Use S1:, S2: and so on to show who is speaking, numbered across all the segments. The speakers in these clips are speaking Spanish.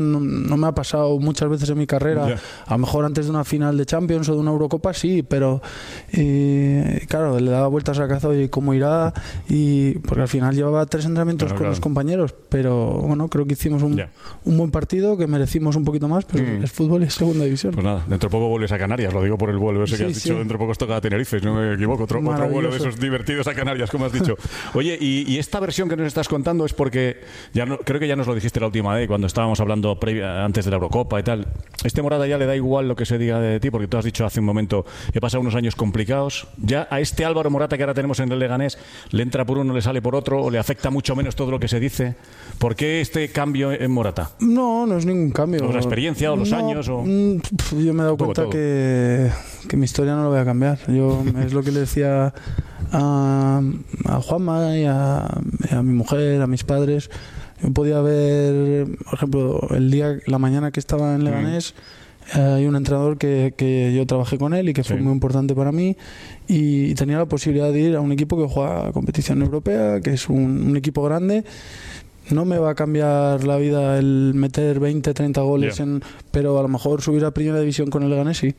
S1: no me ha pasado muchas veces en mi carrera. A lo mejor antes de una final de Champions o de una Eurocopa sí, pero claro, le daba vueltas a la cabeza y cómo irá, y porque al final llevaba 3 entrenamientos con los compañeros, pero bueno, creo que hicimos un buen partido, que merecimos un poquito más, pero es fútbol, es segunda división.
S2: Pues nada, dentro de poco vuelves a Canarias, lo digo por el vuelo ese que has dicho, dentro de poco os toca a Tenerife, si no me equivoco, otro vuelo de esos divertidos a Canarias, como has dicho. Oye, y esta versión que nos estás contando es porque, creo que ya nos lo dijiste la última vez, cuando estábamos hablando antes de la Eurocopa y tal, Morata ya le da igual lo que se diga de ti, porque tú has dicho hace un momento, he pasado unos años complicados, ya a este Álvaro Morata que ahora tenemos en el Leganés, le entra por uno, le sale por otro, o le afecta mucho menos todo lo que se dice. ¿Por qué este cambio en Morata?
S1: No es ningún cambio.
S2: ¿O la experiencia o los años? Yo
S1: me he dado cuenta que mi historia no la voy a cambiar. Es lo que le decía a Juanma y a mi mujer, a mis padres. Yo podía ver, por ejemplo, la mañana que estaba en Leganés, hay un entrenador que yo trabajé con él y que fue muy importante para mí, y tenía la posibilidad de ir a un equipo que juega a competición europea, que es un equipo grande. No me va a cambiar la vida el meter 20, 30 goles, pero a lo mejor subir a primera división con el Leganés sí.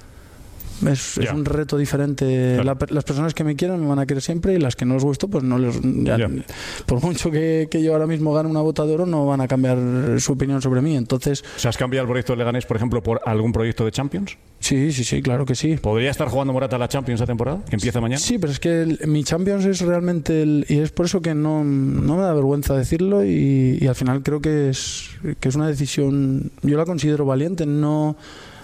S1: Es un reto diferente. Las personas que me quieran me van a querer siempre, y las que no les gusto, pues no les... Por mucho que yo ahora mismo gane una bota de oro, no van a cambiar su opinión sobre mí. Entonces...
S2: ¿Se has cambiado el proyecto de Leganés, por ejemplo, por algún proyecto de Champions?
S1: Sí, claro que sí.
S2: ¿Podría estar jugando Morata la Champions esta temporada, que empieza mañana?
S1: Sí, pero es que mi Champions es realmente y es por eso que no me da vergüenza decirlo, y al final creo que es una decisión, yo la considero valiente, no...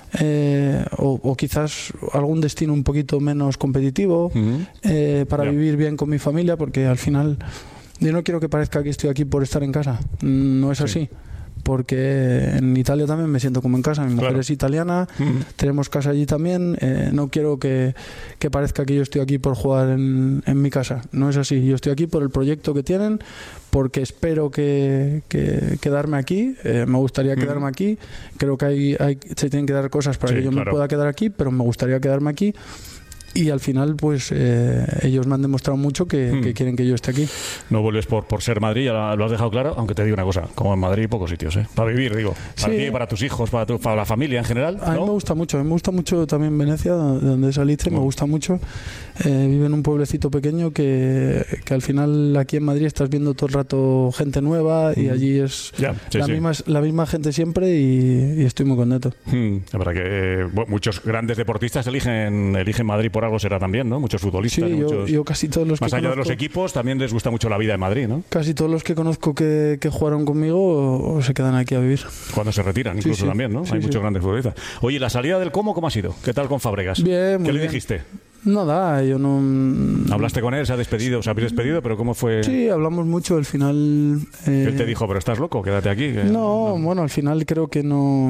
S1: o quizás algún destino un poquito menos competitivo, para vivir bien con mi familia, porque al final yo no quiero que parezca que estoy aquí por estar en casa, no es así, porque en Italia también me siento como en casa, mi mujer es italiana, tenemos casa allí también, no quiero que parezca que yo estoy aquí por jugar en mi casa, no es así, yo estoy aquí por el proyecto que tienen, porque espero que quedarme aquí, me gustaría quedarme aquí, creo que se tienen que dar cosas para que yo me pueda quedar aquí, pero me gustaría quedarme aquí. Y al final, pues ellos me han demostrado mucho que quieren que yo esté aquí.
S2: No vuelves por ser Madrid, ya lo has dejado claro, aunque te digo una cosa, como en Madrid pocos sitios, para vivir, digo, para ti, para tus hijos, para la familia en general, ¿no?
S1: A mí me gusta mucho también Venecia, de donde saliste, me gusta mucho. Vivo en un pueblecito pequeño que al final aquí en Madrid estás viendo todo el rato gente nueva, y allí es la misma gente siempre, y estoy muy contento.
S2: La verdad que muchos grandes deportistas eligen Madrid por algo será también, ¿no? Muchos futbolistas.
S1: Sí, yo casi todos los
S2: más
S1: que
S2: allá
S1: conozco,
S2: de los equipos, también les gusta mucho la vida en Madrid, ¿no?
S1: Casi todos los que conozco que jugaron conmigo o se quedan aquí a vivir.
S2: Cuando se retiran, incluso también, ¿no? Hay muchos grandes futbolistas. Oye, la salida del ¿cómo ha sido? ¿Qué tal con Fábregas?
S1: Bien,
S2: ¿Qué le dijiste?
S1: Nada, yo no...
S2: ¿Hablaste con él? ¿Se ha despedido? ¿Se habéis despedido? ¿Pero cómo fue?
S1: Sí, hablamos mucho. Al final...
S2: Él te dijo, pero estás loco, quédate aquí.
S1: No, bueno, al final creo que no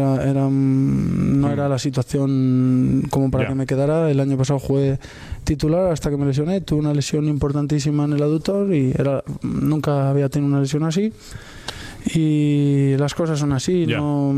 S1: era la situación como para que me quedara. El año pasado jugué titular hasta que me lesioné. Tuve una lesión importantísima en el aductor y nunca había tenido una lesión así. Y las cosas son así. Yo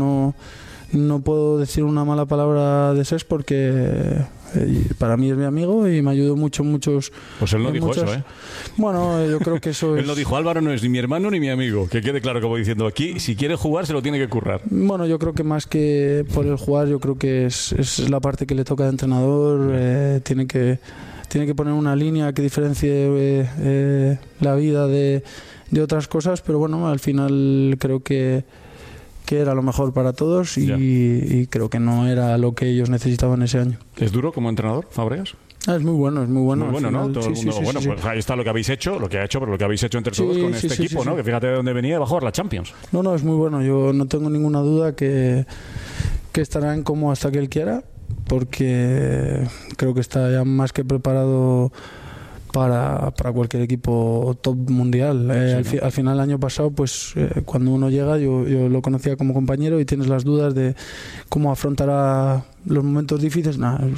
S1: no puedo decir una mala palabra de Cesc porque para mí es mi amigo y me ayudó mucho en muchos...
S2: Pues él no dijo eso, ¿eh?
S1: Bueno, yo creo que eso es...
S2: Él no dijo, Álvaro no es ni mi hermano ni mi amigo. Que quede claro que voy diciendo aquí, si quiere jugar se lo tiene que currar.
S1: Bueno, yo creo que más que por el jugar, yo creo que es la parte que le toca de entrenador. Tiene que poner una línea que diferencie la vida de otras cosas, pero bueno, al final creo que era lo mejor para todos y creo que no era lo que ellos necesitaban ese año.
S2: ¿Es duro como entrenador, Fábregas?
S1: Es muy bueno,
S2: Muy bueno,
S1: final,
S2: ¿no? Todo el mundo, pues ahí está lo que habéis hecho, lo que ha hecho, pero lo que habéis hecho entre todos con este equipo, ¿no? Que fíjate de dónde venía, va a jugar la Champions.
S1: No, es muy bueno. Yo no tengo ninguna duda que estará en como hasta que él quiera, porque creo que está ya más que preparado para cualquier equipo top mundial. Al final, el año pasado, pues cuando uno llega, yo lo conocía como compañero y tienes las dudas de cómo afrontará los momentos difíciles.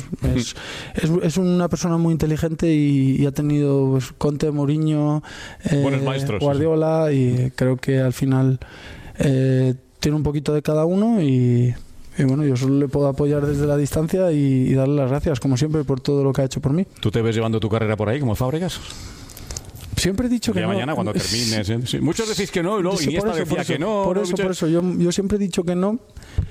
S1: Es una persona muy inteligente y ha tenido pues, Conte, Mourinho,
S2: buenos maestros,
S1: Guardiola, y creo que al final tiene un poquito de cada uno y bueno, yo solo le puedo apoyar desde la distancia y darle las gracias, como siempre, por todo lo que ha hecho por mí.
S2: ¿Tú te ves llevando tu carrera por ahí como Fábregas?
S1: Siempre he dicho que no.
S2: Mañana cuando termines. Sí. Muchos decís que no y luego Iniesta decía que no.
S1: Por eso. Yo siempre he dicho que no,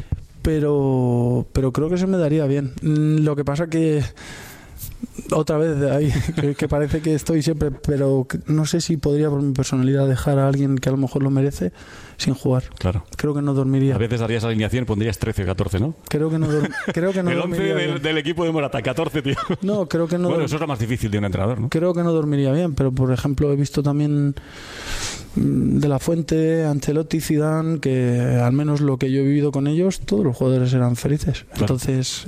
S1: pero creo que se me daría bien. Lo que pasa que otra vez ahí que parece que estoy siempre, pero no sé si podría por mi personalidad dejar a alguien que a lo mejor lo merece sin jugar.
S2: Claro.
S1: Creo que no dormiría.
S2: A veces darías alineación y pondrías 13 o 14, ¿no?
S1: Creo que no
S2: el 11 del equipo de Morata, 14, tío.
S1: No, creo que no.
S2: Bueno, eso es lo más difícil de un entrenador, ¿no?
S1: Creo que no dormiría bien, pero por ejemplo he visto también De La Fuente, Ancelotti, Zidane, que al menos lo que yo he vivido con ellos, todos los jugadores eran felices. Claro. Entonces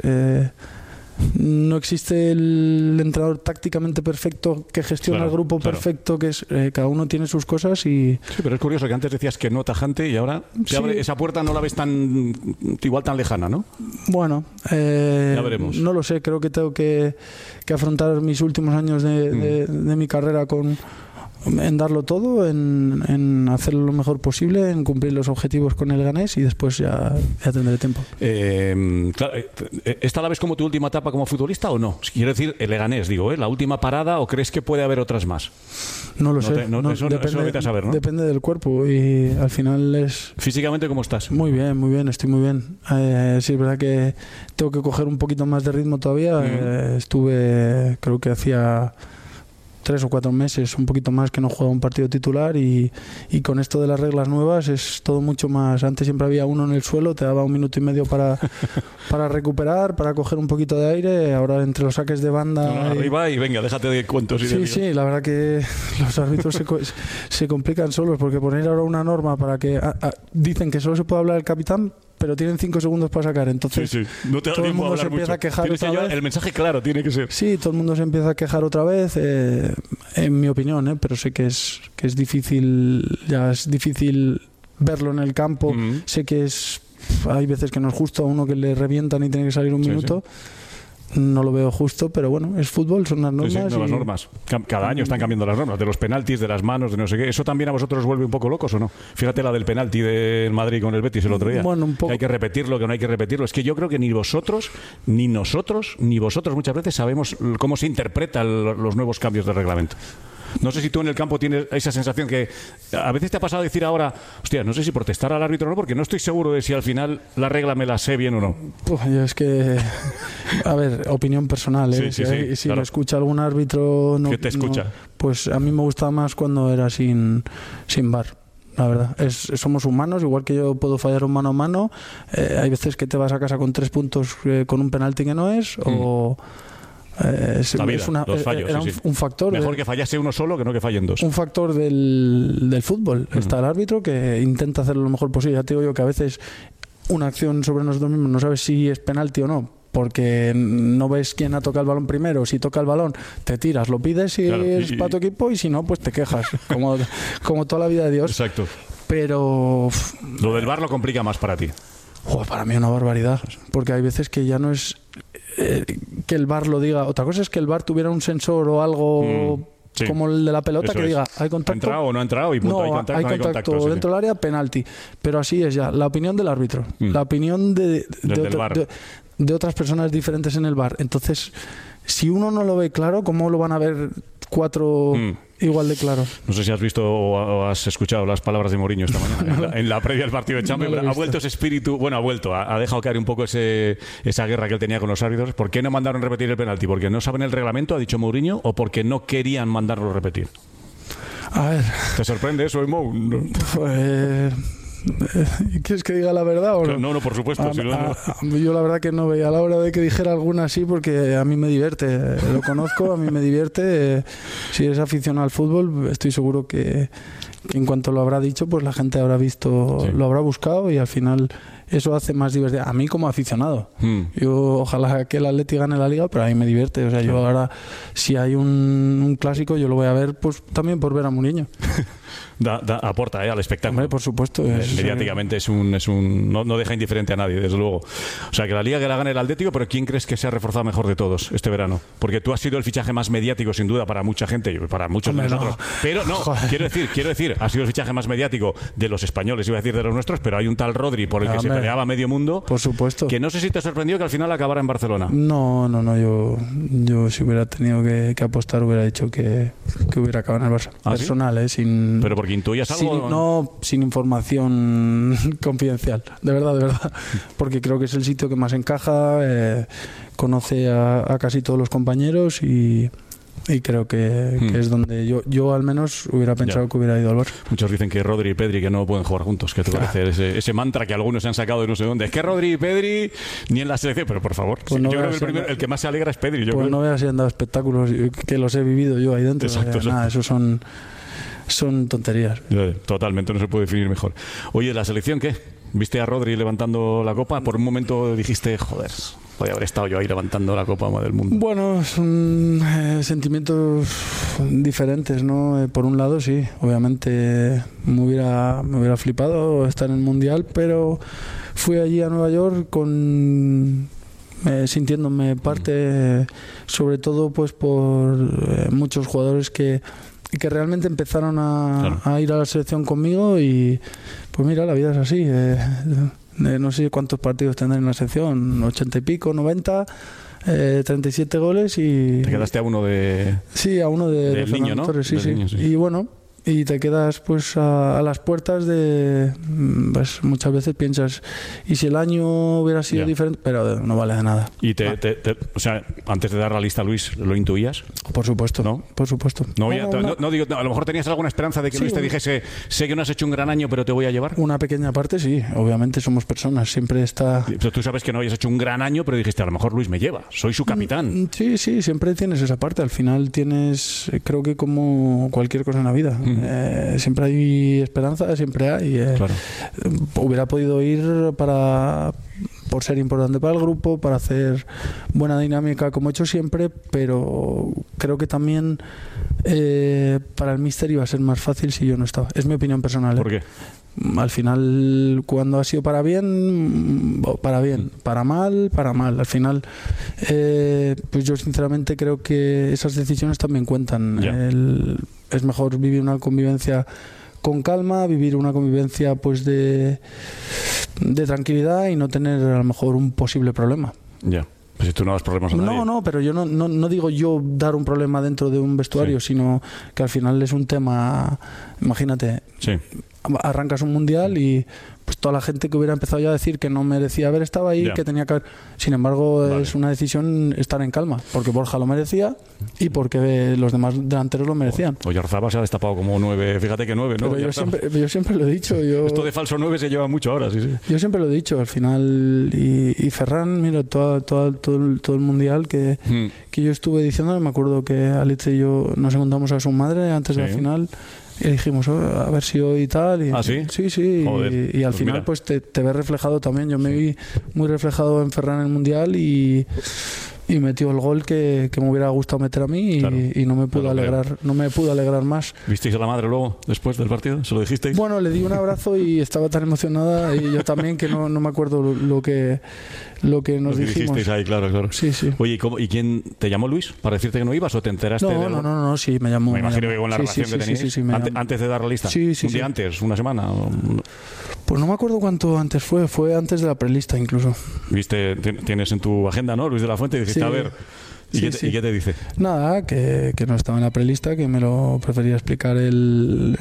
S1: no existe el entrenador tácticamente perfecto que gestiona el grupo perfecto, que es cada uno tiene sus cosas y...
S2: Sí, pero es curioso que antes decías que no tajante y ahora se abre esa puerta, no la ves igual tan lejana, ¿no?
S1: Bueno,
S2: ya veremos.
S1: No lo sé, creo que tengo que afrontar mis últimos años de mi carrera en darlo todo, en hacerlo lo mejor posible, en cumplir los objetivos con el Leganés y después ya tendré tiempo.
S2: Claro, ¿esta la ves como tu última etapa como futbolista o no? Quiero decir, el Leganés, digo, ¿la última parada o crees que puede haber otras más?
S1: No lo sé.
S2: Eso vete a saber, ¿no?
S1: Depende del cuerpo y al final es...
S2: ¿Físicamente cómo estás?
S1: Muy bien, estoy muy bien. Sí, es verdad que tengo que coger un poquito más de ritmo todavía. Estuve, creo que hacía 3 o 4 meses, un poquito más, que no jugaba un partido titular y con esto de las reglas nuevas es todo mucho más. Antes siempre había uno en el suelo, te daba 1 minuto y medio para recuperar, para coger un poquito de aire. Ahora entre los saques de banda
S2: arriba y venga, déjate de cuentos y
S1: sí, la verdad que los árbitros se complican solos, porque poner ahora una norma para que dicen que solo se puede hablar el capitán, pero tienen 5 segundos para sacar, entonces
S2: no te da
S1: todo el mundo
S2: a
S1: se empieza
S2: mucho.
S1: a quejar otra vez.
S2: El mensaje claro tiene que ser.
S1: Sí, todo el mundo se empieza a quejar otra vez, en mi opinión, pero sé que es difícil, ya es difícil verlo en el campo. Sé que hay veces que no es justo a uno que le revientan y tiene que salir un minuto. No lo veo justo, pero bueno, es fútbol, son las normas.
S2: Las normas. Cada año están cambiando las normas, de los penaltis, de las manos, de no sé qué. ¿Eso también a vosotros os vuelve un poco locos o no? Fíjate la del penalti del Madrid con el Betis el otro día.
S1: Bueno, un poco.
S2: Que hay que repetirlo, que no hay que repetirlo. Es que yo creo que ni vosotros, ni nosotros, ni vosotros muchas veces sabemos cómo se interpretan los nuevos cambios de reglamento. No sé si tú en el campo tienes esa sensación que a veces te ha pasado decir ahora, hostia, no sé si protestar al árbitro o no, porque no estoy seguro de si al final la regla me la sé bien o no.
S1: Es que, a ver, opinión personal, si
S2: claro.
S1: me escucha algún árbitro...
S2: ¿Qué te escucha?
S1: Pues a mí me gustaba más cuando era sin VAR. La verdad, somos humanos, igual que yo puedo fallar un mano a mano. Hay veces que te vas a casa con 3 puntos con un penalti que no es, o...
S2: los fallos,
S1: era un factor.
S2: Mejor que fallase uno solo que no que fallen 2.
S1: Un factor del fútbol. Está el árbitro que intenta hacerlo lo mejor posible. Ya te digo yo que a veces una acción sobre nosotros mismos no sabes si es penalti o no, porque no ves quién ha tocado el balón primero. Si toca el balón, te tiras, lo pides si es para tu equipo, y si no, pues te quejas, como toda la vida de Dios.
S2: Exacto.
S1: Pero
S2: lo del VAR lo complica más para ti.
S1: Para mí una barbaridad, porque hay veces que ya no es que el VAR lo diga. Otra cosa es que el VAR tuviera un sensor o algo como el de la pelota, que diga, ¿hay contacto?
S2: ¿Ha entrado o no ha entrado? Y punto,
S1: no, hay contacto dentro del área, penalti. Pero así es ya, la opinión del árbitro, la opinión de otras personas diferentes en el VAR. Entonces, si uno no lo ve claro, ¿cómo lo van a ver 4 igual de claros?
S2: No sé si has visto o has escuchado las palabras de Mourinho esta mañana en la previa del partido de Champions. Ha vuelto ese espíritu, ha dejado caer un poco esa guerra que él tenía con los árbitros. ¿Por qué no mandaron repetir el penalti? ¿Porque no saben el reglamento, ha dicho Mourinho, o porque no querían mandarlo a repetir?
S1: A ver,
S2: ¿te sorprende eso, Mou?
S1: ¿Quieres que diga la verdad o no?
S2: No, por supuesto.
S1: Yo la verdad que no veía la hora de que dijera alguna así, porque a mí me divierte. Lo conozco, a mí me divierte. Si eres aficionado al fútbol, estoy seguro que en cuanto lo habrá dicho, pues la gente habrá visto, lo habrá buscado, y al final eso hace más divertido. A mí como aficionado. Yo ojalá que el Atleti gane la Liga, pero a mí me divierte. O sea, yo ahora, si hay un clásico, yo lo voy a ver pues también por ver a Mourinho.
S2: aporta al espectáculo.
S1: Hombre, por supuesto.
S2: Mediáticamente no deja indiferente a nadie, desde luego. O sea, que la Liga que la gane el Atlético, pero ¿quién crees que se ha reforzado mejor de todos este verano? Porque tú has sido el fichaje más mediático, sin duda, para mucha gente y para muchos de nosotros. Pero no, quiero decir, ha sido el fichaje más mediático de los españoles, iba a decir de los nuestros, pero hay un tal Rodri por el que se peleaba medio mundo.
S1: Por supuesto.
S2: Que no sé si te sorprendió que al final acabara en Barcelona.
S1: No, yo si hubiera tenido que apostar hubiera dicho que hubiera acabado en el Barça. Personal,
S2: ¿sí? ¿Pero porque intuyas
S1: algo? Sin información confidencial, de verdad. Porque creo que es el sitio que más encaja, conoce a casi todos los compañeros y creo que es donde yo al menos hubiera pensado que hubiera ido al Barça.
S2: Muchos dicen que Rodri y Pedri que no pueden jugar juntos. ¿Qué te parece ese mantra que algunos se han sacado de no sé dónde? Es que Rodri y Pedri ni en la selección, pero por favor,
S1: pues no,
S2: yo creo que el que más se alegra es Pedri.
S1: No veas si han dado espectáculos que los he vivido yo ahí dentro.
S2: Exacto.
S1: Nada, eso son tonterías.
S2: Totalmente, no se puede definir mejor. Oye, ¿la selección qué? ¿Viste a Rodri levantando la copa? Por un momento dijiste, joder, podría haber estado yo ahí levantando la Copa del Mundo.
S1: Bueno, son sentimientos diferentes, ¿no? Por un lado, sí, obviamente me hubiera flipado estar en el Mundial, pero fui allí a Nueva York sintiéndome parte, sobre todo pues por muchos jugadores que realmente empezaron a ir a la selección conmigo y pues mira, la vida es así. No sé cuántos partidos tendré en la selección, 80 y pico, 90, 37 goles y...
S2: Te quedaste a uno de...
S1: Sí, a uno de
S2: niño, ¿no?
S1: Torres, sí. Y bueno, y te quedas pues a las puertas de... Pues muchas veces piensas, ¿y si el año hubiera sido diferente? Pero no vale de nada.
S2: Y o sea, antes de dar la lista a Luis, ¿lo intuías?
S1: Por supuesto,
S2: ¿no?
S1: Por supuesto.
S2: No, digo, a lo mejor tenías alguna esperanza de que Luis te dijese, sé que no has hecho un gran año, pero te voy a llevar.
S1: Una pequeña parte, sí. Obviamente somos personas, siempre está...
S2: Pero tú sabes que no habías hecho un gran año, pero dijiste, a lo mejor Luis me lleva, soy su capitán.
S1: Sí, siempre tienes esa parte. Al final tienes, creo que como cualquier cosa en la vida, siempre hay esperanza, siempre hay.
S2: Claro.
S1: Hubiera podido ir por ser importante para el grupo, para hacer buena dinámica como he hecho siempre, pero creo que también para el míster iba a ser más fácil si yo no estaba. Es mi opinión personal.
S2: ¿Por qué?
S1: Al final, cuando ha sido para bien, para mal. Al final, pues yo sinceramente creo que esas decisiones también cuentan. Es mejor vivir una convivencia con calma, vivir una convivencia pues de tranquilidad y no tener a lo mejor un posible problema.
S2: Ya. Pues si tú no das problemas a nadie.
S1: No, pero yo no digo yo dar un problema dentro de un vestuario, sino que al final es un tema, imagínate, arrancas un mundial y pues toda la gente que hubiera empezado ya a decir que no merecía haber estado ahí, que tenía que haber... Sin embargo, es una decisión estar en calma, porque Borja lo merecía y porque los demás delanteros lo merecían.
S2: Oyarzabal se ha destapado como 9, fíjate que 9, ¿no?
S1: Pero yo siempre lo he dicho.
S2: Esto de falso 9 se lleva mucho ahora, sí.
S1: Yo siempre lo he dicho, al final, y Ferran, mira, todo el mundial que yo estuve diciendo, me acuerdo que Alice y yo nos encontramos a su madre antes de la final. Y dijimos, a ver si hoy y tal. Y,
S2: ¿Ah, sí?
S1: Sí.
S2: Joder,
S1: y al final,
S2: mira,
S1: pues te ves reflejado también. Yo me vi muy reflejado en Ferran en el Mundial y metió el gol que me hubiera gustado meter a mí y no me pude alegrar más.
S2: ¿Visteis a la madre luego, después del partido? ¿Se lo dijisteis?
S1: Bueno, le di un abrazo y estaba tan emocionada y yo también que no me acuerdo lo que nos dijimos.
S2: Dijisteis ahí, claro.
S1: Sí.
S2: Oye, ¿y quién te llamó, Luis, para decirte que no ibas o te enteraste?
S1: No, sí, me llamó.
S2: Me imagino que con la relación que teníais.
S1: Sí,
S2: antes de dar la lista.
S1: Sí.
S2: ¿Un día antes? ¿Una semana?
S1: Pues no me acuerdo cuánto antes fue antes de la prelista incluso.
S2: ¿Viste? Tienes en tu agenda, ¿no? Luis de la Fuente, y dijiste, a ver... ¿Y qué te dice?
S1: Nada, que no estaba en la prelista, que me lo prefería explicar él,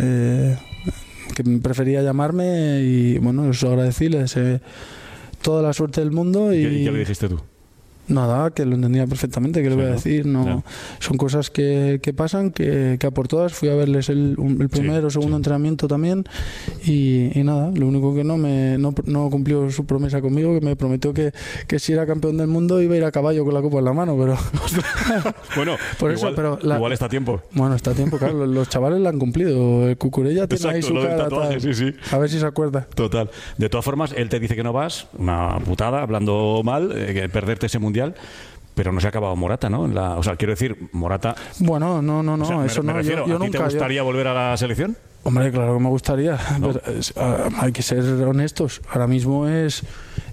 S1: que prefería llamarme y bueno, eso agradecí, le deseé toda la suerte del mundo.
S2: ¿Y qué le dijiste tú?
S1: Nada, que lo entendía perfectamente, que le voy a decir, no. Son cosas que pasan, que a por todas fui a verles el primer o segundo entrenamiento también y nada, lo único que no cumplió su promesa conmigo, que me prometió que si era campeón del mundo iba a ir a caballo con la copa en la mano, pero
S2: bueno,
S1: por
S2: igual,
S1: eso, pero
S2: igual está a tiempo.
S1: Bueno, está a tiempo, claro, los chavales la han cumplido, el Cucurella tiene ahí su cara,
S2: tatuaje, sí.
S1: A ver si se acuerda.
S2: Total. De todas formas, él te dice que no vas, una putada, hablando mal, que perderte ese mundial. Pero no se ha acabado Morata, ¿no? O sea, quiero decir, Morata...
S1: Bueno, no,
S2: o sea,
S1: eso
S2: me
S1: no.
S2: refiero,
S1: Yo
S2: ¿a ti
S1: nunca,
S2: te gustaría volver a la selección?
S1: Hombre, claro que me gustaría, ¿no? Pero hay que ser honestos. Ahora mismo es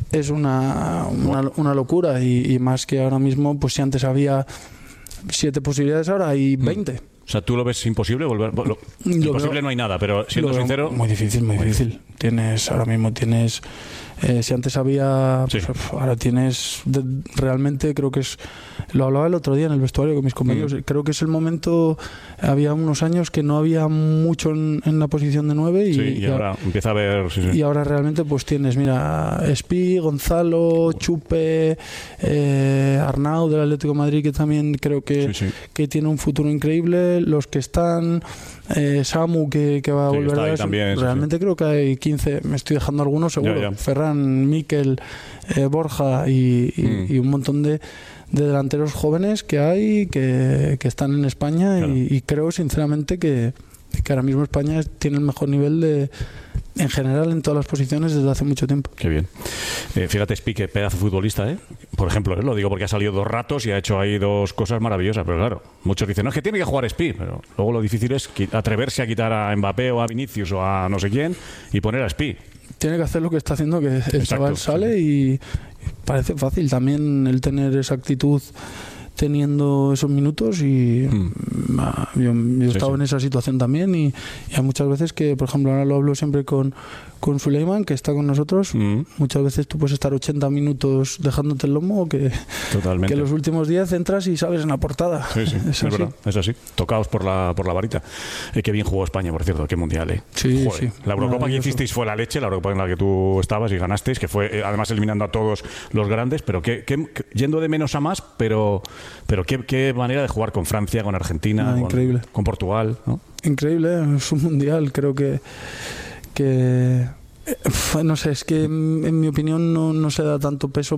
S1: una locura y más que ahora mismo, pues si antes había 7 posibilidades, ahora hay 20.
S2: O sea, ¿tú lo ves imposible volver? Imposible no hay nada, pero siendo sincero...
S1: Muy difícil. Ahora mismo tienes... si antes había... Pues, ahora tienes... realmente creo que es... Lo hablaba el otro día en el vestuario con mis compañeros. Creo que es el momento... Había unos años que no había mucho en la posición de 9
S2: y ahora empieza a haber... Sí.
S1: Y ahora realmente pues tienes, mira, Espi, Gonzalo, Chupe, Arnau del Atlético de Madrid, que también creo que tiene un futuro increíble. Los que están... Samu, que va a volver a eso. También, realmente creo que hay 15, me estoy dejando algunos seguro. Ya. Ferran, Mikel, Borja y un montón de delanteros jóvenes que hay que están en España. Claro. Y creo sinceramente que ahora mismo España tiene el mejor nivel en general en todas las posiciones desde hace mucho tiempo.
S2: Qué bien. Fíjate, Spi, que pedazo de futbolista, ¿eh? Por ejemplo, lo digo porque ha salido 2 ratos y ha hecho ahí 2 cosas maravillosas, pero claro, muchos dicen, no, es que tiene que jugar Spi, pero luego lo difícil es atreverse a quitar a Mbappé o a Vinicius o a no sé quién y poner a Spi.
S1: Tiene que hacer lo que está haciendo, que el chaval sale y parece fácil también el tener esa actitud teniendo esos minutos y yo he estado en esa situación también y hay muchas veces que, por ejemplo, ahora lo hablo siempre con Suleiman, que está con nosotros. Muchas veces tú puedes estar 80 minutos dejándote el lomo que los últimos 10 entras y sales en la portada.
S2: Es verdad, es así. Tocaos por la varita. Qué bien jugó España, por cierto, qué mundial,
S1: Sí.
S2: La Eurocopa que hicisteis fue la leche, la Eurocopa en la que tú estabas y ganasteis, que fue además eliminando a todos los grandes, pero yendo de menos a más, pero qué manera de jugar con Francia, con Argentina,
S1: increíble.
S2: Con Portugal, ¿no?
S1: Increíble, es un mundial, creo que no sé, es que en mi opinión no se da tanto peso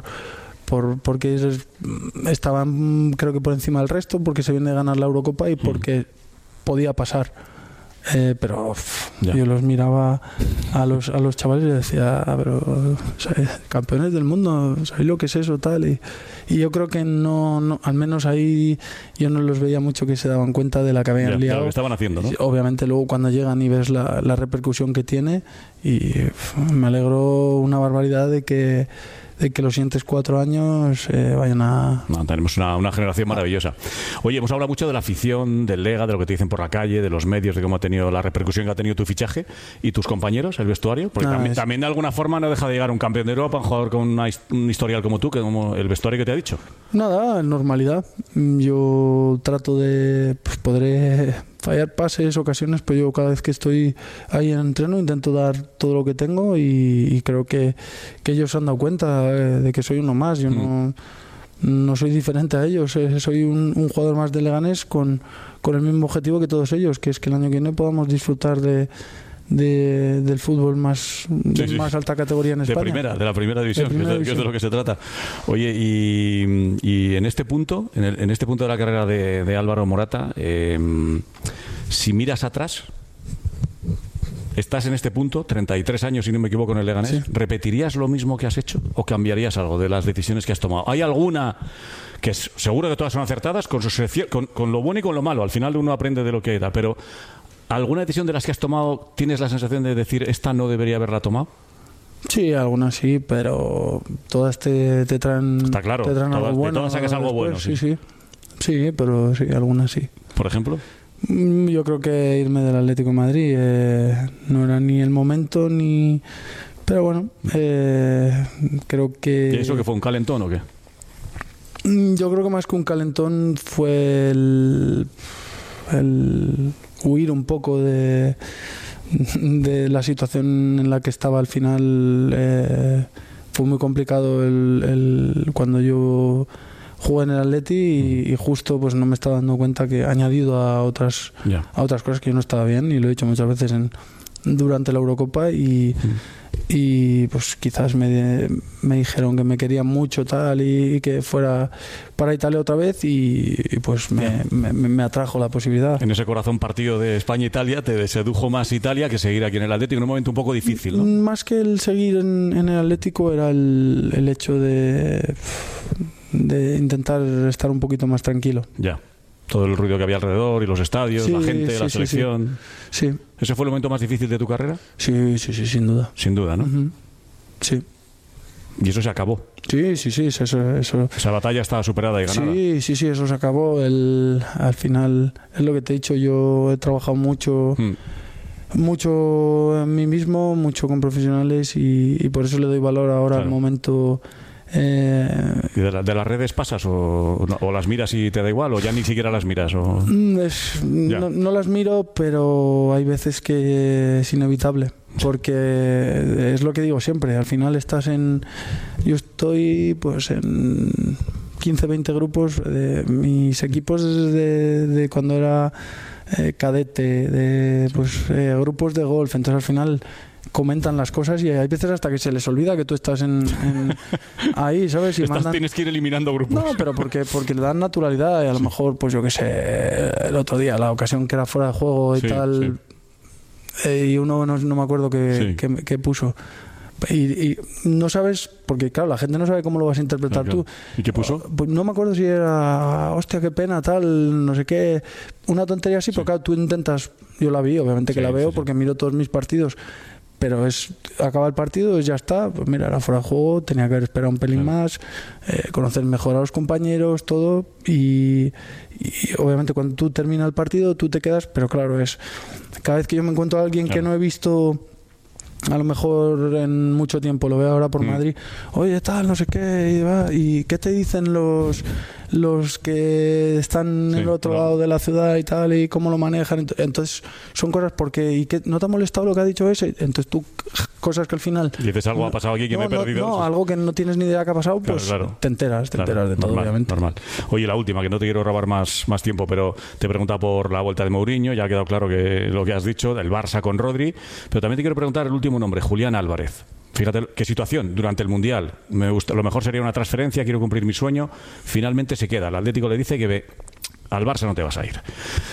S1: porque estaban creo que por encima del resto, porque se viene de ganar la Eurocopa y porque podía pasar. Pero yo los miraba a los chavales y les decía, pero campeones del mundo, ¿sabéis lo que es eso? Tal y yo creo que no, al menos ahí yo no los veía mucho que se daban cuenta de la que habían liado.
S2: Lo que estaban haciendo, ¿no?
S1: Obviamente luego cuando llegan y ves la repercusión que tiene, y me alegro una barbaridad de que los siguientes 4 años vayan a...
S2: No, tenemos una generación maravillosa. Oye, hemos hablado mucho de la afición, del Lega, de lo que te dicen por la calle, de los medios, de cómo ha tenido la repercusión que ha tenido tu fichaje y tus compañeros, el vestuario, porque también de alguna forma no deja de llegar un campeón de Europa, un jugador con un historial como tú, que como el vestuario que te ha dicho.
S1: Nada, normalidad. Yo trato de... podré fallar pases, ocasiones, pero yo cada vez que estoy ahí en entreno intento dar todo lo que tengo y creo que ellos se han dado cuenta de que soy uno más. Yo no soy diferente a ellos, soy un jugador más de Leganés con el mismo objetivo que todos ellos, que es que el año que viene podamos disfrutar del fútbol más alta categoría en España.
S2: De la primera división, que es de lo que se trata. Oye, y en este punto, en este punto de la carrera de Álvaro Morata, si miras atrás, estás en este punto, 33 años, si no me equivoco, en el Leganés. Sí. ¿Repetirías lo mismo que has hecho o cambiarías algo de las decisiones que has tomado? ¿Hay alguna que seguro que todas son acertadas, con lo bueno y con lo malo? Al final uno aprende de lo que da, pero ¿alguna decisión de las que has tomado tienes la sensación de decir esta no debería haberla tomado?
S1: Sí, algunas sí, pero todas te traen,
S2: está claro,
S1: te traen algo bueno.
S2: Todas sacas algo bueno.
S1: Sí, pero sí, algunas sí.
S2: ¿Por ejemplo?
S1: Yo creo que irme del Atlético de Madrid no era ni el momento ni... Pero bueno, creo que...
S2: ¿Y eso que fue un calentón o qué?
S1: Yo creo que más que un calentón fue el huir un poco de la situación en la que estaba al final. Fue muy complicado cuando yo jugué en el Atleti y justo pues no me estaba dando cuenta que añadido a otras cosas que yo no estaba bien, y lo he dicho muchas veces durante la Eurocopa y pues quizás me dijeron que me querían mucho tal y que fuera para Italia otra vez y pues me atrajo la posibilidad.
S2: En ese corazón partido de España-Italia te sedujo más Italia que seguir aquí en el Atlético en un momento un poco difícil, ¿no?
S1: Más que el seguir en el Atlético era el hecho de intentar estar un poquito más tranquilo.
S2: Ya. todo el ruido que había alrededor y los estadios, la gente, la selección.
S1: Sí.
S2: ¿Ese fue el momento más difícil de tu carrera?
S1: Sí, sin duda.
S2: Sin duda, ¿no?
S1: Sí.
S2: Y eso se acabó.
S1: Sí. Eso.
S2: Esa batalla estaba superada y ganada.
S1: Sí, eso se acabó. Al final, es lo que te he dicho, yo he trabajado mucho en mí mismo, mucho con profesionales y por eso le doy valor ahora al momento.
S2: ¿Y de las redes pasas o las miras y te da igual o ya ni siquiera las miras?
S1: No las miro, pero hay veces que es inevitable, porque es lo que digo siempre, al final yo estoy pues en 15, 20 grupos de mis equipos de cuando era cadete, grupos de golf, entonces al final comentan las cosas y hay veces hasta que se les olvida que tú estás ahí, ¿sabes? Y
S2: tienes que ir eliminando grupos.
S1: No, pero porque le dan naturalidad y a lo mejor, pues yo qué sé, el otro día, la ocasión que era fuera de juego y tal, y uno no me acuerdo qué puso. Y no sabes, porque claro, la gente no sabe cómo lo vas a interpretar tú.
S2: ¿Y qué puso?
S1: Pues no me acuerdo si era, hostia, qué pena, tal, no sé qué, una tontería así, pero claro, tú intentas, yo la vi, obviamente que la veo porque miro todos mis partidos, pero acaba el partido, ya está, pues mira, era fuera de juego, tenía que haber esperado un pelín más, conocer mejor a los compañeros, todo, y obviamente cuando tú terminas el partido, tú te quedas, pero claro, cada vez que yo me encuentro a alguien que no he visto a lo mejor en mucho tiempo, lo veo ahora por Madrid, oye, tal, no sé qué, y qué te dicen los que están en el otro lado de la ciudad y tal, y cómo lo manejan. Entonces son cosas ¿y qué, no te ha molestado lo que ha dicho ese? Entonces tú, cosas que al final
S2: y dices, algo ha pasado aquí que me he perdido.
S1: No, algo que no tienes ni idea que ha pasado, pues te enteras de todo,
S2: normal,
S1: obviamente.
S2: Normal. Oye, la última, que no te quiero robar más tiempo, pero te he preguntado por la vuelta de Mourinho, ya ha quedado claro que lo que has dicho, del Barça con Rodri, pero también te quiero preguntar el último nombre, Julián Álvarez. Fíjate qué situación durante el Mundial. Lo mejor sería una transferencia, quiero cumplir mi sueño. Finalmente se queda. El Atlético le dice que al Barça no te vas a ir.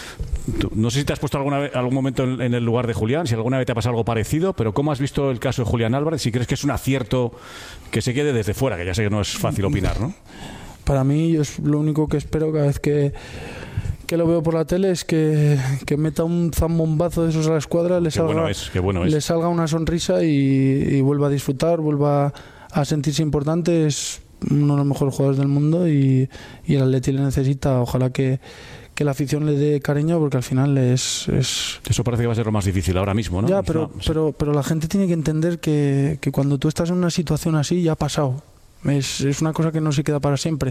S2: No sé si te has puesto algún momento en el lugar de Julián, si alguna vez te ha pasado algo parecido, pero ¿cómo has visto el caso de Julián Álvarez? Si crees que es un acierto que se quede desde fuera, que ya sé que no es fácil opinar, ¿no?
S1: Para mí, yo es lo único que espero cada vez que lo veo por la tele es que meta un zambombazo de esos a la escuadra, le salga una sonrisa y vuelva a disfrutar, vuelva a sentirse importante. Es uno de los mejores jugadores del mundo y el Atleti le necesita. Ojalá que la afición le dé cariño, porque al final es...
S2: Eso parece que va a ser lo más difícil ahora mismo, ¿no?
S1: Ya, pero la gente tiene que entender que cuando tú estás en una situación así ya ha pasado. Es una cosa que no se queda para siempre.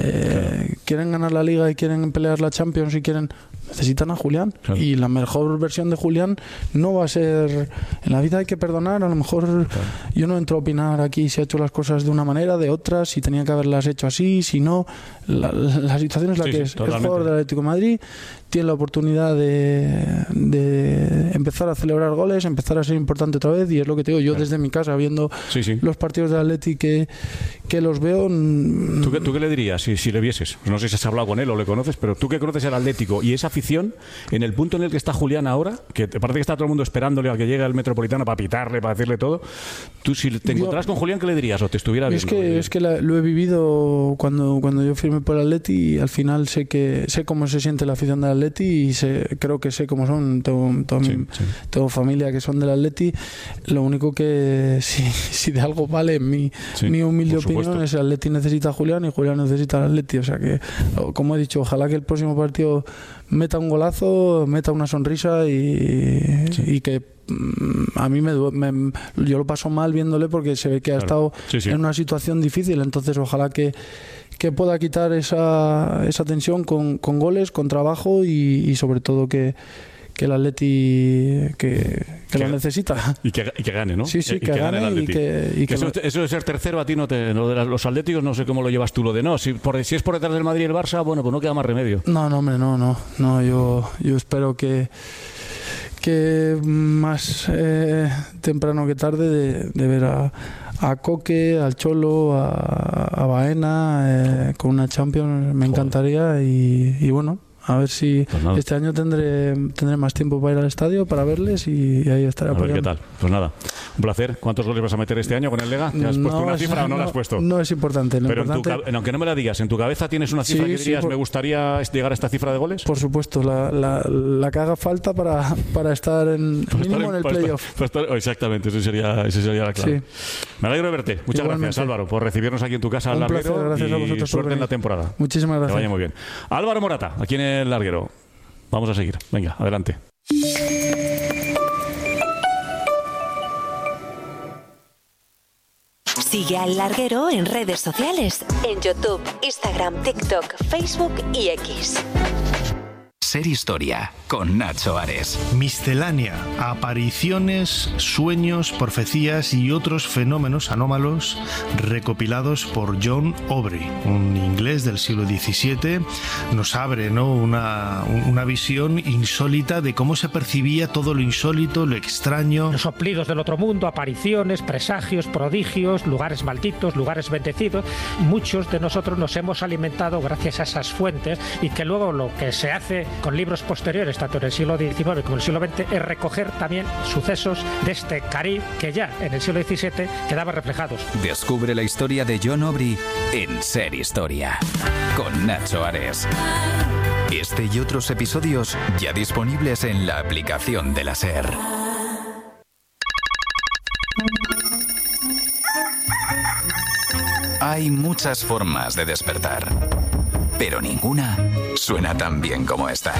S1: Quieren ganar la Liga y quieren pelear la Champions y necesitan a Julián, y la mejor versión de Julián no va a ser, en la vida hay que perdonar, a lo mejor yo no entro a opinar aquí si ha hecho las cosas de una manera, de otra, si tenía que haberlas hecho así, si no, la situación es la que es. El jugador del Atlético de Madrid tiene la oportunidad de empezar a celebrar goles, empezar a ser importante otra vez, y es lo que te digo, yo desde mi casa viendo los partidos del Atleti que los veo.
S2: ¿Tú qué le dirías si le vieses? No sé si has hablado con él o le conoces, pero tú que conoces al Atlético y esa afición, en el punto en el que está Julián ahora, que te parece que está todo el mundo esperándole a que llegue al Metropolitano para pitarle, para decirle todo, tú si te encontrás con Julián, ¿qué le dirías? ¿O te estuviera viendo?
S1: Es que lo he vivido cuando yo firmé por el Atleti, y al final sé cómo se siente la afición del Atleti, y creo que sé cómo son. Tengo familia que son del Atleti. Lo único que si de algo vale mi humilde opinión es que el Atleti necesita a Julián y Julián necesita al Atleti. O sea que, como he dicho, ojalá que el próximo partido meta un golazo, meta una sonrisa y que a mí yo lo paso mal viéndole, porque se ve que ha estado en una situación difícil. Entonces ojalá que pueda quitar esa tensión con goles, con trabajo y sobre todo que el Atleti que lo necesita.
S2: Y que gane, ¿no?
S1: Sí, que gane el Atleti.
S2: Eso de ser tercero a ti lo de los Atléticos no sé cómo lo llevas tú, lo de si es por detrás del Madrid y el Barça, bueno, pues no queda más remedio.
S1: No, hombre, no, yo espero que más temprano que tarde de ver a Coque, al Cholo, a Baena con una Champions me encantaría, y bueno, A ver si este año tendré más tiempo para ir al estadio, para verles y ahí estaré apoyando.
S2: A ver qué tal. Pues nada, un placer. ¿Cuántos goles vas a meter este año con el Lega? ¿Te has puesto una cifra o no la has puesto?
S1: No es importante.
S2: Pero aunque no me la digas, ¿en tu cabeza tienes una cifra que dirías, me gustaría llegar a esta cifra de goles?
S1: Por supuesto, la que haga falta para estar mínimo en el playoff.
S2: Exactamente, esa sería la clave.
S1: Sí.
S2: Me alegro de verte. Muchas gracias, Álvaro, por recibirnos aquí en tu casa al Larguero.
S1: Gracias a vosotros.
S2: Suerte en la temporada.
S1: Muchísimas gracias.
S2: Que vaya muy bien. Álvaro Morata, aquí en el Larguero. Vamos a seguir. Venga, adelante.
S3: Sigue al Larguero en redes sociales, en YouTube, Instagram, TikTok, Facebook y X.
S4: Ser Historia, con Nacho Ares.
S5: Miscelánea, apariciones, sueños, profecías y otros fenómenos anómalos recopilados por John Aubrey, un inglés del siglo XVII. Nos abre, ¿no?, una visión insólita de cómo se percibía todo lo insólito, lo extraño.
S6: Los soplidos del otro mundo, apariciones, presagios, prodigios, lugares malditos, lugares bendecidos. Muchos de nosotros nos hemos alimentado gracias a esas fuentes y que luego lo que se hace con libros posteriores, tanto en el siglo XIX como en el siglo XX, es recoger también sucesos de este Caribe que ya en el siglo XVII quedaban reflejados.
S4: Descubre la historia de John Aubrey en Ser Historia, con Nacho Ares. Este y otros episodios ya disponibles en la aplicación de la SER. Hay muchas formas de despertar, pero ninguna suena tan bien como esta.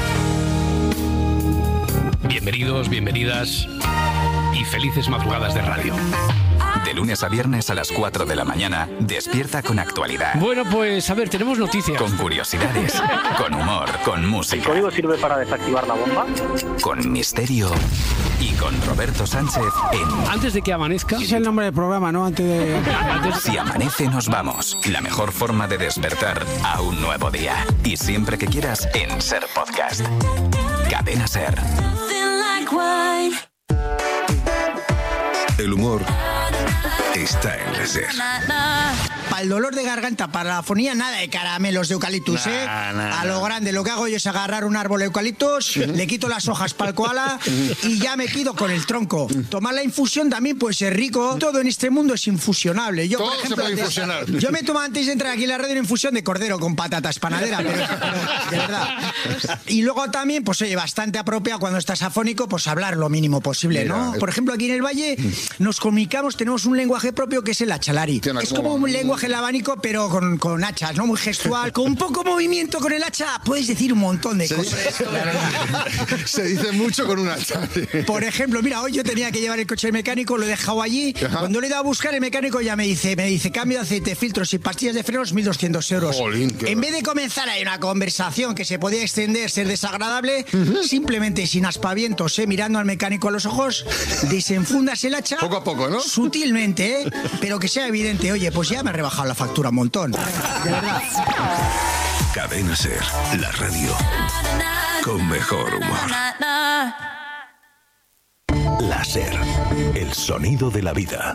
S7: Bienvenidos, bienvenidas y felices madrugadas de radio.
S4: De lunes a viernes a las 4 de la mañana, despierta con actualidad.
S7: Bueno, pues a ver, tenemos noticias.
S4: Con curiosidades, con humor, con música.
S8: ¿El código sirve para desactivar la bomba?
S4: Con misterio y con Roberto Sánchez en...
S7: Antes de que amanezca...
S9: Es el nombre del programa, ¿no?
S4: Si amanece nos vamos. La mejor forma de despertar a un nuevo día. Y siempre que quieras en Ser Podcast. Cadena Ser.
S10: El humor está en la SER.
S9: Para el dolor de garganta, para la fonía, nada de caramelos de eucaliptus, ¿eh? A lo grande, lo que hago yo es agarrar un árbol de eucaliptus, le quito las hojas para el koala y ya me quedo con el tronco. Tomar la infusión también puede ser rico. Todo en este mundo es infusionable. Yo,
S10: Todo
S9: por ejemplo,
S10: se puede infusionar.
S9: Yo me tomo antes de entrar aquí en la radio una infusión de cordero con patatas panadera, pero de verdad. Y luego también, pues oye, bastante apropiado cuando estás afónico, pues hablar lo mínimo posible, ¿no? Por ejemplo, aquí en el Valle nos comunicamos, tenemos un lenguaje propio que es el achalari. Es como un lenguaje el abanico, pero con hachas, ¿no? Muy gestual. Con un poco movimiento con el hacha puedes decir un montón de cosas.
S10: Se dice mucho con un hacha.
S9: Por ejemplo, mira, hoy yo tenía que llevar el coche mecánico, lo he dejado allí. Ajá. Cuando le he ido a buscar, el mecánico ya me dice cambio de aceite, filtros y pastillas de frenos, 1.200 euros.
S10: Jolín,
S9: en vez de comenzar ahí una conversación que se podía extender, ser desagradable, simplemente sin aspavientos, mirando al mecánico a los ojos, desenfundas el hacha.
S10: Poco a poco, ¿no?
S9: Sutilmente, pero que sea evidente. Oye, pues ya me ha rebajado la factura un montón. De verdad.
S10: Cadena Ser, la radio con mejor humor. La SER, el sonido de la vida.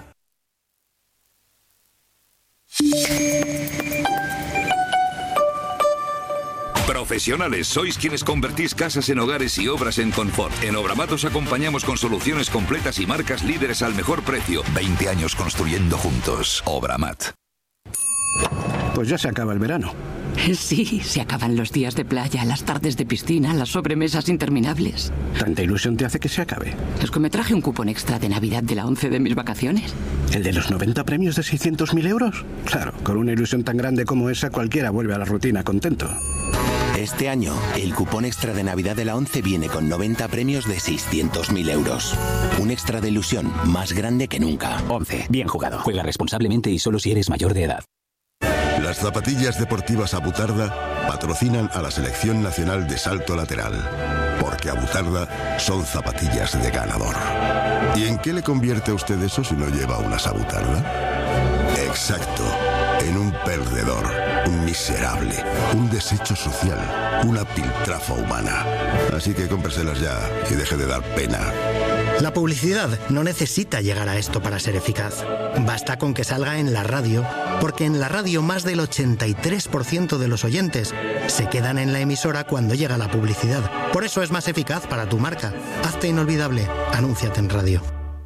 S11: Profesionales, sois quienes convertís casas en hogares y obras en confort. En Obramat os acompañamos con soluciones completas y marcas líderes al mejor precio.
S10: 20 años construyendo juntos. Obramat.
S12: Pues ya se acaba el verano.
S13: Sí, se acaban los días de playa, las tardes de piscina, las sobremesas interminables.
S12: ¿Tanta ilusión te hace que se acabe?
S13: Es que me traje un cupón extra de Navidad de la 11 de mis vacaciones.
S12: ¿El de los 90 premios de 600.000 euros? Claro, con una ilusión tan grande como esa, cualquiera vuelve a la rutina contento.
S14: Este año, el cupón extra de Navidad de la 11 viene con 90 premios de 600.000 euros. Un extra de ilusión más grande que nunca.
S15: 11. Bien jugado. Juega responsablemente y solo si eres mayor de edad.
S10: Las zapatillas deportivas Abutarda patrocinan a la Selección Nacional de Salto Lateral, porque Abutarda son zapatillas de ganador. ¿Y en qué le convierte a usted eso si no lleva unas Abutarda? Exacto, en un perdedor, un miserable, un desecho social, una piltrafa humana. Así que cómpreselas ya y deje de dar pena.
S16: La publicidad no necesita llegar a esto para ser eficaz. Basta con que salga en la radio, porque en la radio más del 83% de los oyentes se quedan en la emisora cuando llega la publicidad. Por eso es más eficaz para tu marca. Hazte inolvidable. Anúnciate en radio.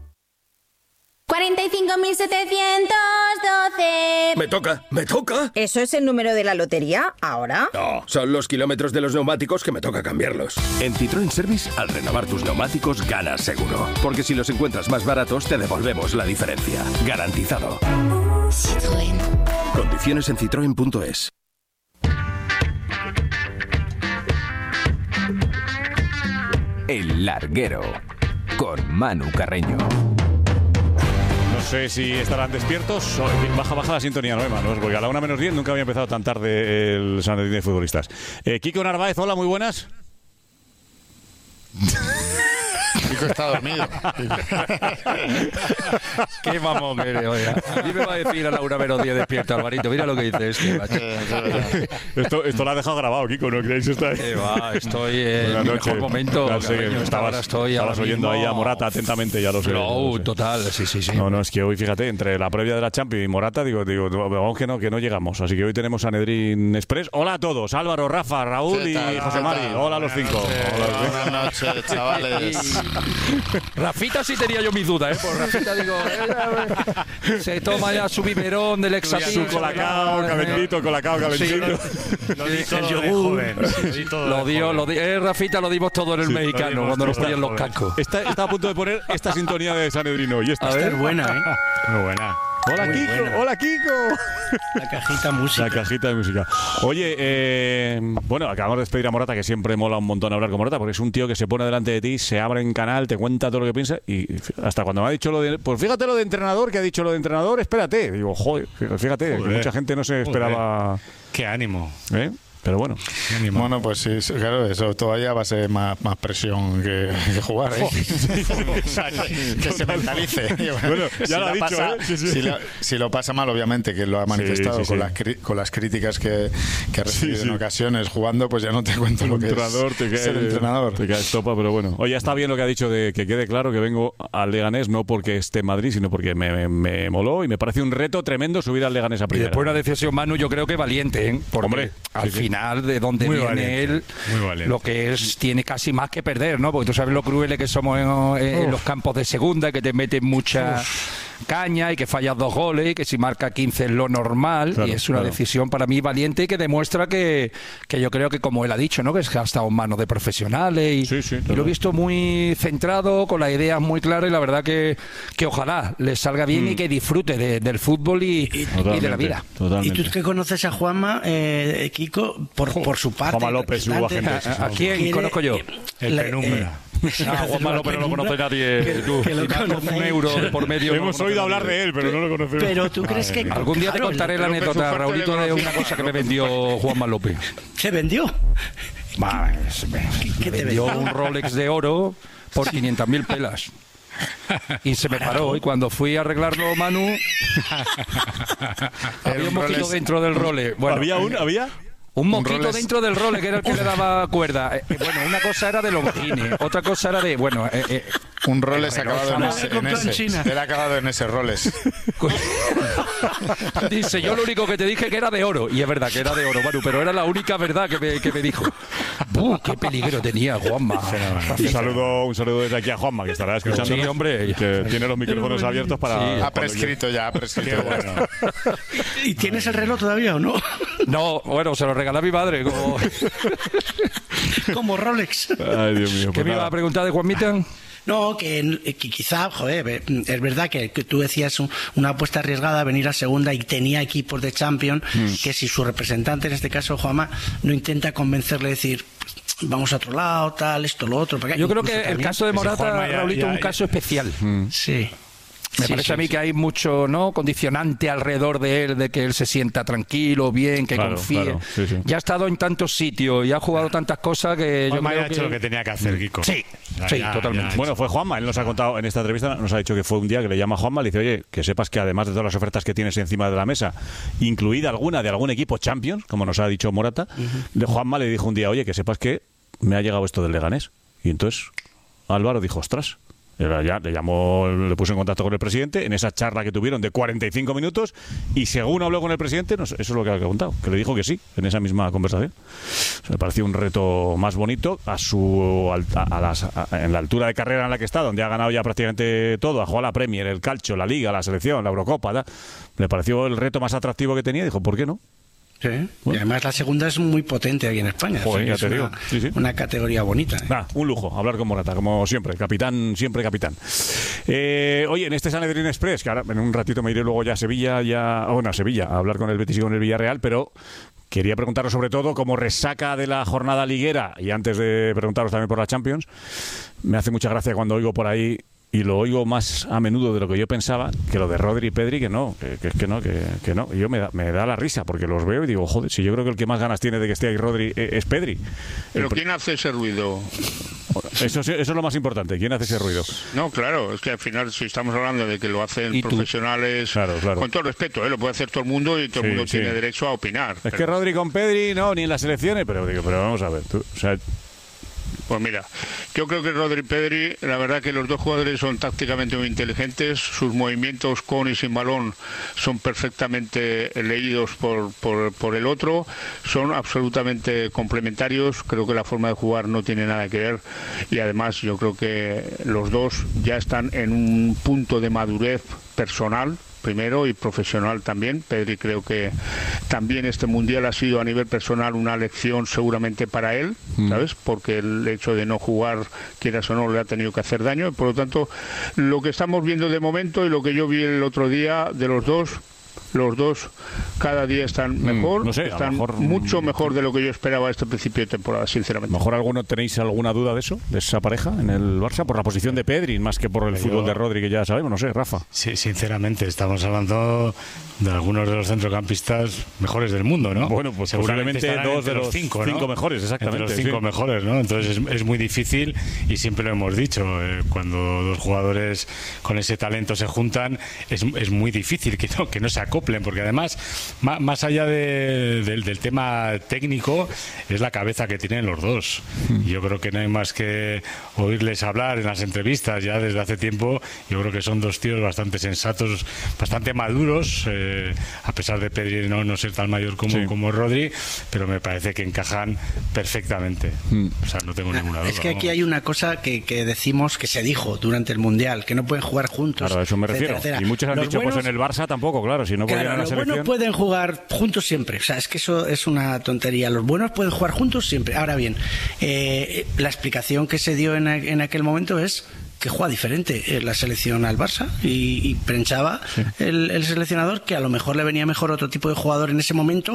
S17: 45.712.
S18: Me toca.
S17: ¿Eso es el número de la lotería ahora?
S18: No, son los kilómetros de los neumáticos que me toca cambiarlos. En Citroën Service, al renovar tus neumáticos, ganas seguro. Porque si los encuentras más baratos, te devolvemos la diferencia. Garantizado.
S17: Citroën.
S18: Condiciones en citroen.es.
S4: El Larguero, con Manu Carreño.
S2: No sé si estarán despiertos. Baja la sintonía, ¿no, hermano? Porque a la 1:10 nunca había empezado tan tarde el Sanedrín de futbolistas. Kiko Narváez, hola, muy buenas.
S19: Kiko está dormido.
S20: Qué mamón eres, oiga. A mí me va a decir a Laura Menos 10 despierta, Alvarito. Mira lo que dice este, macho.
S2: Esto lo ha dejado grabado, Kiko, ¿no creéis?
S20: Estoy en el mejor momento.
S2: Claro, sí, estabas oyendo ahí a Morata atentamente, ya lo sé.
S20: Total, sí.
S2: No, es que hoy, fíjate, entre la previa de la Champions y Morata, digo, vamos que no llegamos. Así que hoy tenemos Sanedrín Express. Hola a todos, Álvaro, Rafa, Raúl y José Mari. Hola a los 5.
S19: Buenas noches, chavales.
S20: Rafita sí tenía yo mis dudas, Por Rafita digo, se toma ya su biberón del Exapil.
S2: Su colacao calentito.
S20: El yogur. Rafita lo dimos todo en el mexicano cuando nos ponían los cascos.
S2: Está a punto de poner esta sintonía de Sanedrino. Y esta
S5: es buena,
S2: Muy buena. Hola Kiko.
S5: La cajita de música.
S2: Oye, bueno, acabamos de despedir a Morata, que siempre mola un montón hablar con Morata, porque es un tío que se pone delante de ti, se abre en canal, te cuenta todo lo que piensa, y hasta cuando me ha dicho lo de... Pues fíjate lo de entrenador, que ha dicho lo de entrenador, espérate. Digo, fíjate, que mucha gente no se esperaba...
S19: Qué ánimo.
S2: Pero bueno.
S19: Bueno, pues sí, claro, eso todavía va a ser más presión que jugar, que se mentalice.
S2: Bueno, ya lo ha dicho,
S19: Si lo pasa mal, obviamente, que lo ha manifestado con las críticas que ha recibido en ocasiones jugando, pues ya no te cuento lo que es ser entrenador.
S2: Te caes topa, pero bueno. Oye, está bien lo que ha dicho de que quede claro que vengo al Leganés, no porque esté en Madrid, sino porque me moló y me parece un reto tremendo subir al Leganés a primera.
S20: Y después una decisión, Manu, yo creo que valiente, porque
S2: hombre,
S20: al final de donde muy viene valiente, él, lo que es, tiene casi más que perder, ¿no? Porque tú sabes lo crueles que somos en los campos de segunda, que te meten mucha caña y que fallas 2 goles y que si marca 15 es lo normal, y es una decisión para mí valiente y que demuestra que yo creo que, como él ha dicho, ¿no? Que ha estado en manos de profesionales y lo he visto muy centrado, con las ideas muy claras, y la verdad que ojalá le salga bien y que disfrute del fútbol y de la vida.
S5: Totalmente. Y tú que conoces a Juanma, Kiko, por su parte.
S2: Juanma López, su agente.
S20: ¿A quién conozco yo?
S19: El Penumbra.
S20: Juanma López no lo conoce nadie. Tú, un euro por medio.
S2: Hemos oído hablar de él, pero no lo conocemos.
S5: Pero tú crees que...
S20: Algún día te contaré la anécdota, Raulito, de una cosa que me vendió Juanma López.
S5: ¿Qué vendió?
S20: ¿Qué te vendió? Un Rolex de oro por 500.000 pelas. Y se me paró, y cuando fui a arreglarlo, Manu, había un mosquito dentro del Rolex. Bueno,
S2: ¿Había?
S20: Un mosquito dentro del Rolex, que era el que le daba cuerda. Bueno, una cosa era de Longines, otra cosa era de... Bueno,
S19: un Rolex acabado en ese. Él ha acabado en ese Rolex.
S20: Dice, yo lo único que te dije que era de oro. Y es verdad que era de oro, Manu, pero era la única verdad que me dijo. ¡Qué peligro tenía Juanma!
S2: Un saludo desde aquí a Juanma, que estará escuchando.
S20: Sí, hombre.
S2: Que tiene los micrófonos abiertos para...
S19: Ha prescrito ya. Bueno.
S5: ¿Y tienes el reloj todavía o no?
S20: No, bueno, se lo regalé a mi madre.
S5: Como Rolex.
S2: Ay, Dios mío.
S20: ¿Qué me iba a preguntar de Juanmita?
S5: No, que quizá, es verdad que tú decías una apuesta arriesgada, venir a segunda, y tenía equipos de Champions, que si su representante, en este caso Juanma, no intenta convencerle, decir... vamos a otro lado, tal, esto, lo otro.
S20: Yo creo que el caso de Morata, Raulito, es un caso especial.
S5: Sí.
S20: Me parece a mí que hay mucho condicionante alrededor de él, de que él se sienta tranquilo, bien, que confíe. Ya ha estado en tantos sitios y ha jugado tantas cosas que yo creo
S19: ha hecho lo que tenía que hacer, Kiko.
S20: Sí, totalmente.
S2: Bueno, fue Juanma, él nos ha contado en esta entrevista, nos ha dicho que fue un día que le llama a Juanma, le dice, oye, que sepas que además de todas las ofertas que tienes encima de la mesa, incluida alguna de algún equipo Champions, como nos ha dicho Morata, Juanma le dijo un día, oye, que sepas que me ha llegado esto del Leganés. Y entonces Álvaro dijo, ostras, Ya le llamó, le puso en contacto con el presidente en esa charla que tuvieron de 45 minutos y según habló con el presidente, eso es lo que ha contado, que le dijo que sí en esa misma conversación. Me pareció un reto más bonito en la altura de carrera en la que está, donde ha ganado ya prácticamente todo, ha jugado la Premier, el Calcio, la Liga, la Selección, la Eurocopa, le pareció el reto más atractivo que tenía y dijo, ¿por qué no?
S12: Sí, bueno. Y además la segunda es muy potente aquí en España.
S2: Joder, ya te digo.
S12: Una categoría bonita.
S2: Un lujo hablar con Morata, como siempre, siempre capitán. Oye, en este Sanedrín Express, que ahora en un ratito me iré luego ya a Sevilla, a hablar con el Betis y con el Villarreal, pero quería preguntaros sobre todo como resaca de la jornada liguera, y antes de preguntaros también por la Champions, me hace mucha gracia cuando oigo por ahí, y lo oigo más a menudo de lo que yo pensaba, que lo de Rodri y Pedri, que no. Y yo me da la risa, porque los veo y digo, joder, si yo creo que el que más ganas tiene de que esté ahí Rodri es Pedri.
S21: ¿Pero quién hace ese ruido?
S2: Eso es lo más importante, ¿quién hace ese ruido?
S21: No, claro, es que al final si estamos hablando de que lo hacen profesionales, claro. Con todo respeto, lo puede hacer todo el mundo y todo el mundo tiene derecho a opinar.
S2: Es que Rodri con Pedri, no, ni en las selecciones, pero vamos a ver,
S21: Pues mira, yo creo que Rodri y Pedri, la verdad que los dos jugadores son tácticamente muy inteligentes, sus movimientos con y sin balón son perfectamente leídos por el otro, son absolutamente complementarios, creo que la forma de jugar no tiene nada que ver y además yo creo que los dos ya están en un punto de madurez personal, primero, y profesional también. Pedri creo que también este mundial ha sido a nivel personal una lección seguramente para él, ¿sabes? Porque el hecho de no jugar, quieras o no, le ha tenido que hacer daño. Por lo tanto, lo que estamos viendo de momento y lo que yo vi el otro día de los dos cada día están mejor, están mucho mejor de lo que yo esperaba a este principio de temporada, sinceramente.
S2: ¿Mejor tenéis alguna duda de eso, de esa pareja en el Barça, por la posición de Pedri, más que por el fútbol de Rodri, que ya sabemos? No sé, Rafa.
S19: Sí, sinceramente, estamos hablando de algunos de los centrocampistas mejores del mundo, ¿no?
S2: Bueno, pues seguramente dos de los cinco mejores, exactamente.
S19: Entre los cinco mejores, ¿no? Entonces es muy difícil y siempre lo hemos dicho, cuando dos jugadores con ese talento se juntan, es muy difícil que no se acoplen, porque además, más allá del tema técnico, es la cabeza que tienen los dos. Y yo creo que no hay más que oírles hablar en las entrevistas ya desde hace tiempo. Yo creo que son dos tíos bastante sensatos, bastante maduros, a pesar de Pedri no ser tan mayor como Rodri, pero me parece que encajan perfectamente. O sea, no tengo ninguna duda.
S12: Es que aquí hay una cosa que decimos, que se dijo durante el Mundial, que no pueden jugar juntos.
S2: Claro, a eso me refiero.
S12: Etcétera.
S2: Y muchos han dicho, pues en el Barça tampoco, claro, si no podían a la selección.
S12: Los buenos pueden jugar juntos siempre, o sea, es que eso es una tontería. Los buenos pueden jugar juntos siempre. Ahora bien, la explicación que se dio en aquel momento es que juega diferente la selección al Barça y pensaba el seleccionador que a lo mejor le venía mejor otro tipo de jugador en ese momento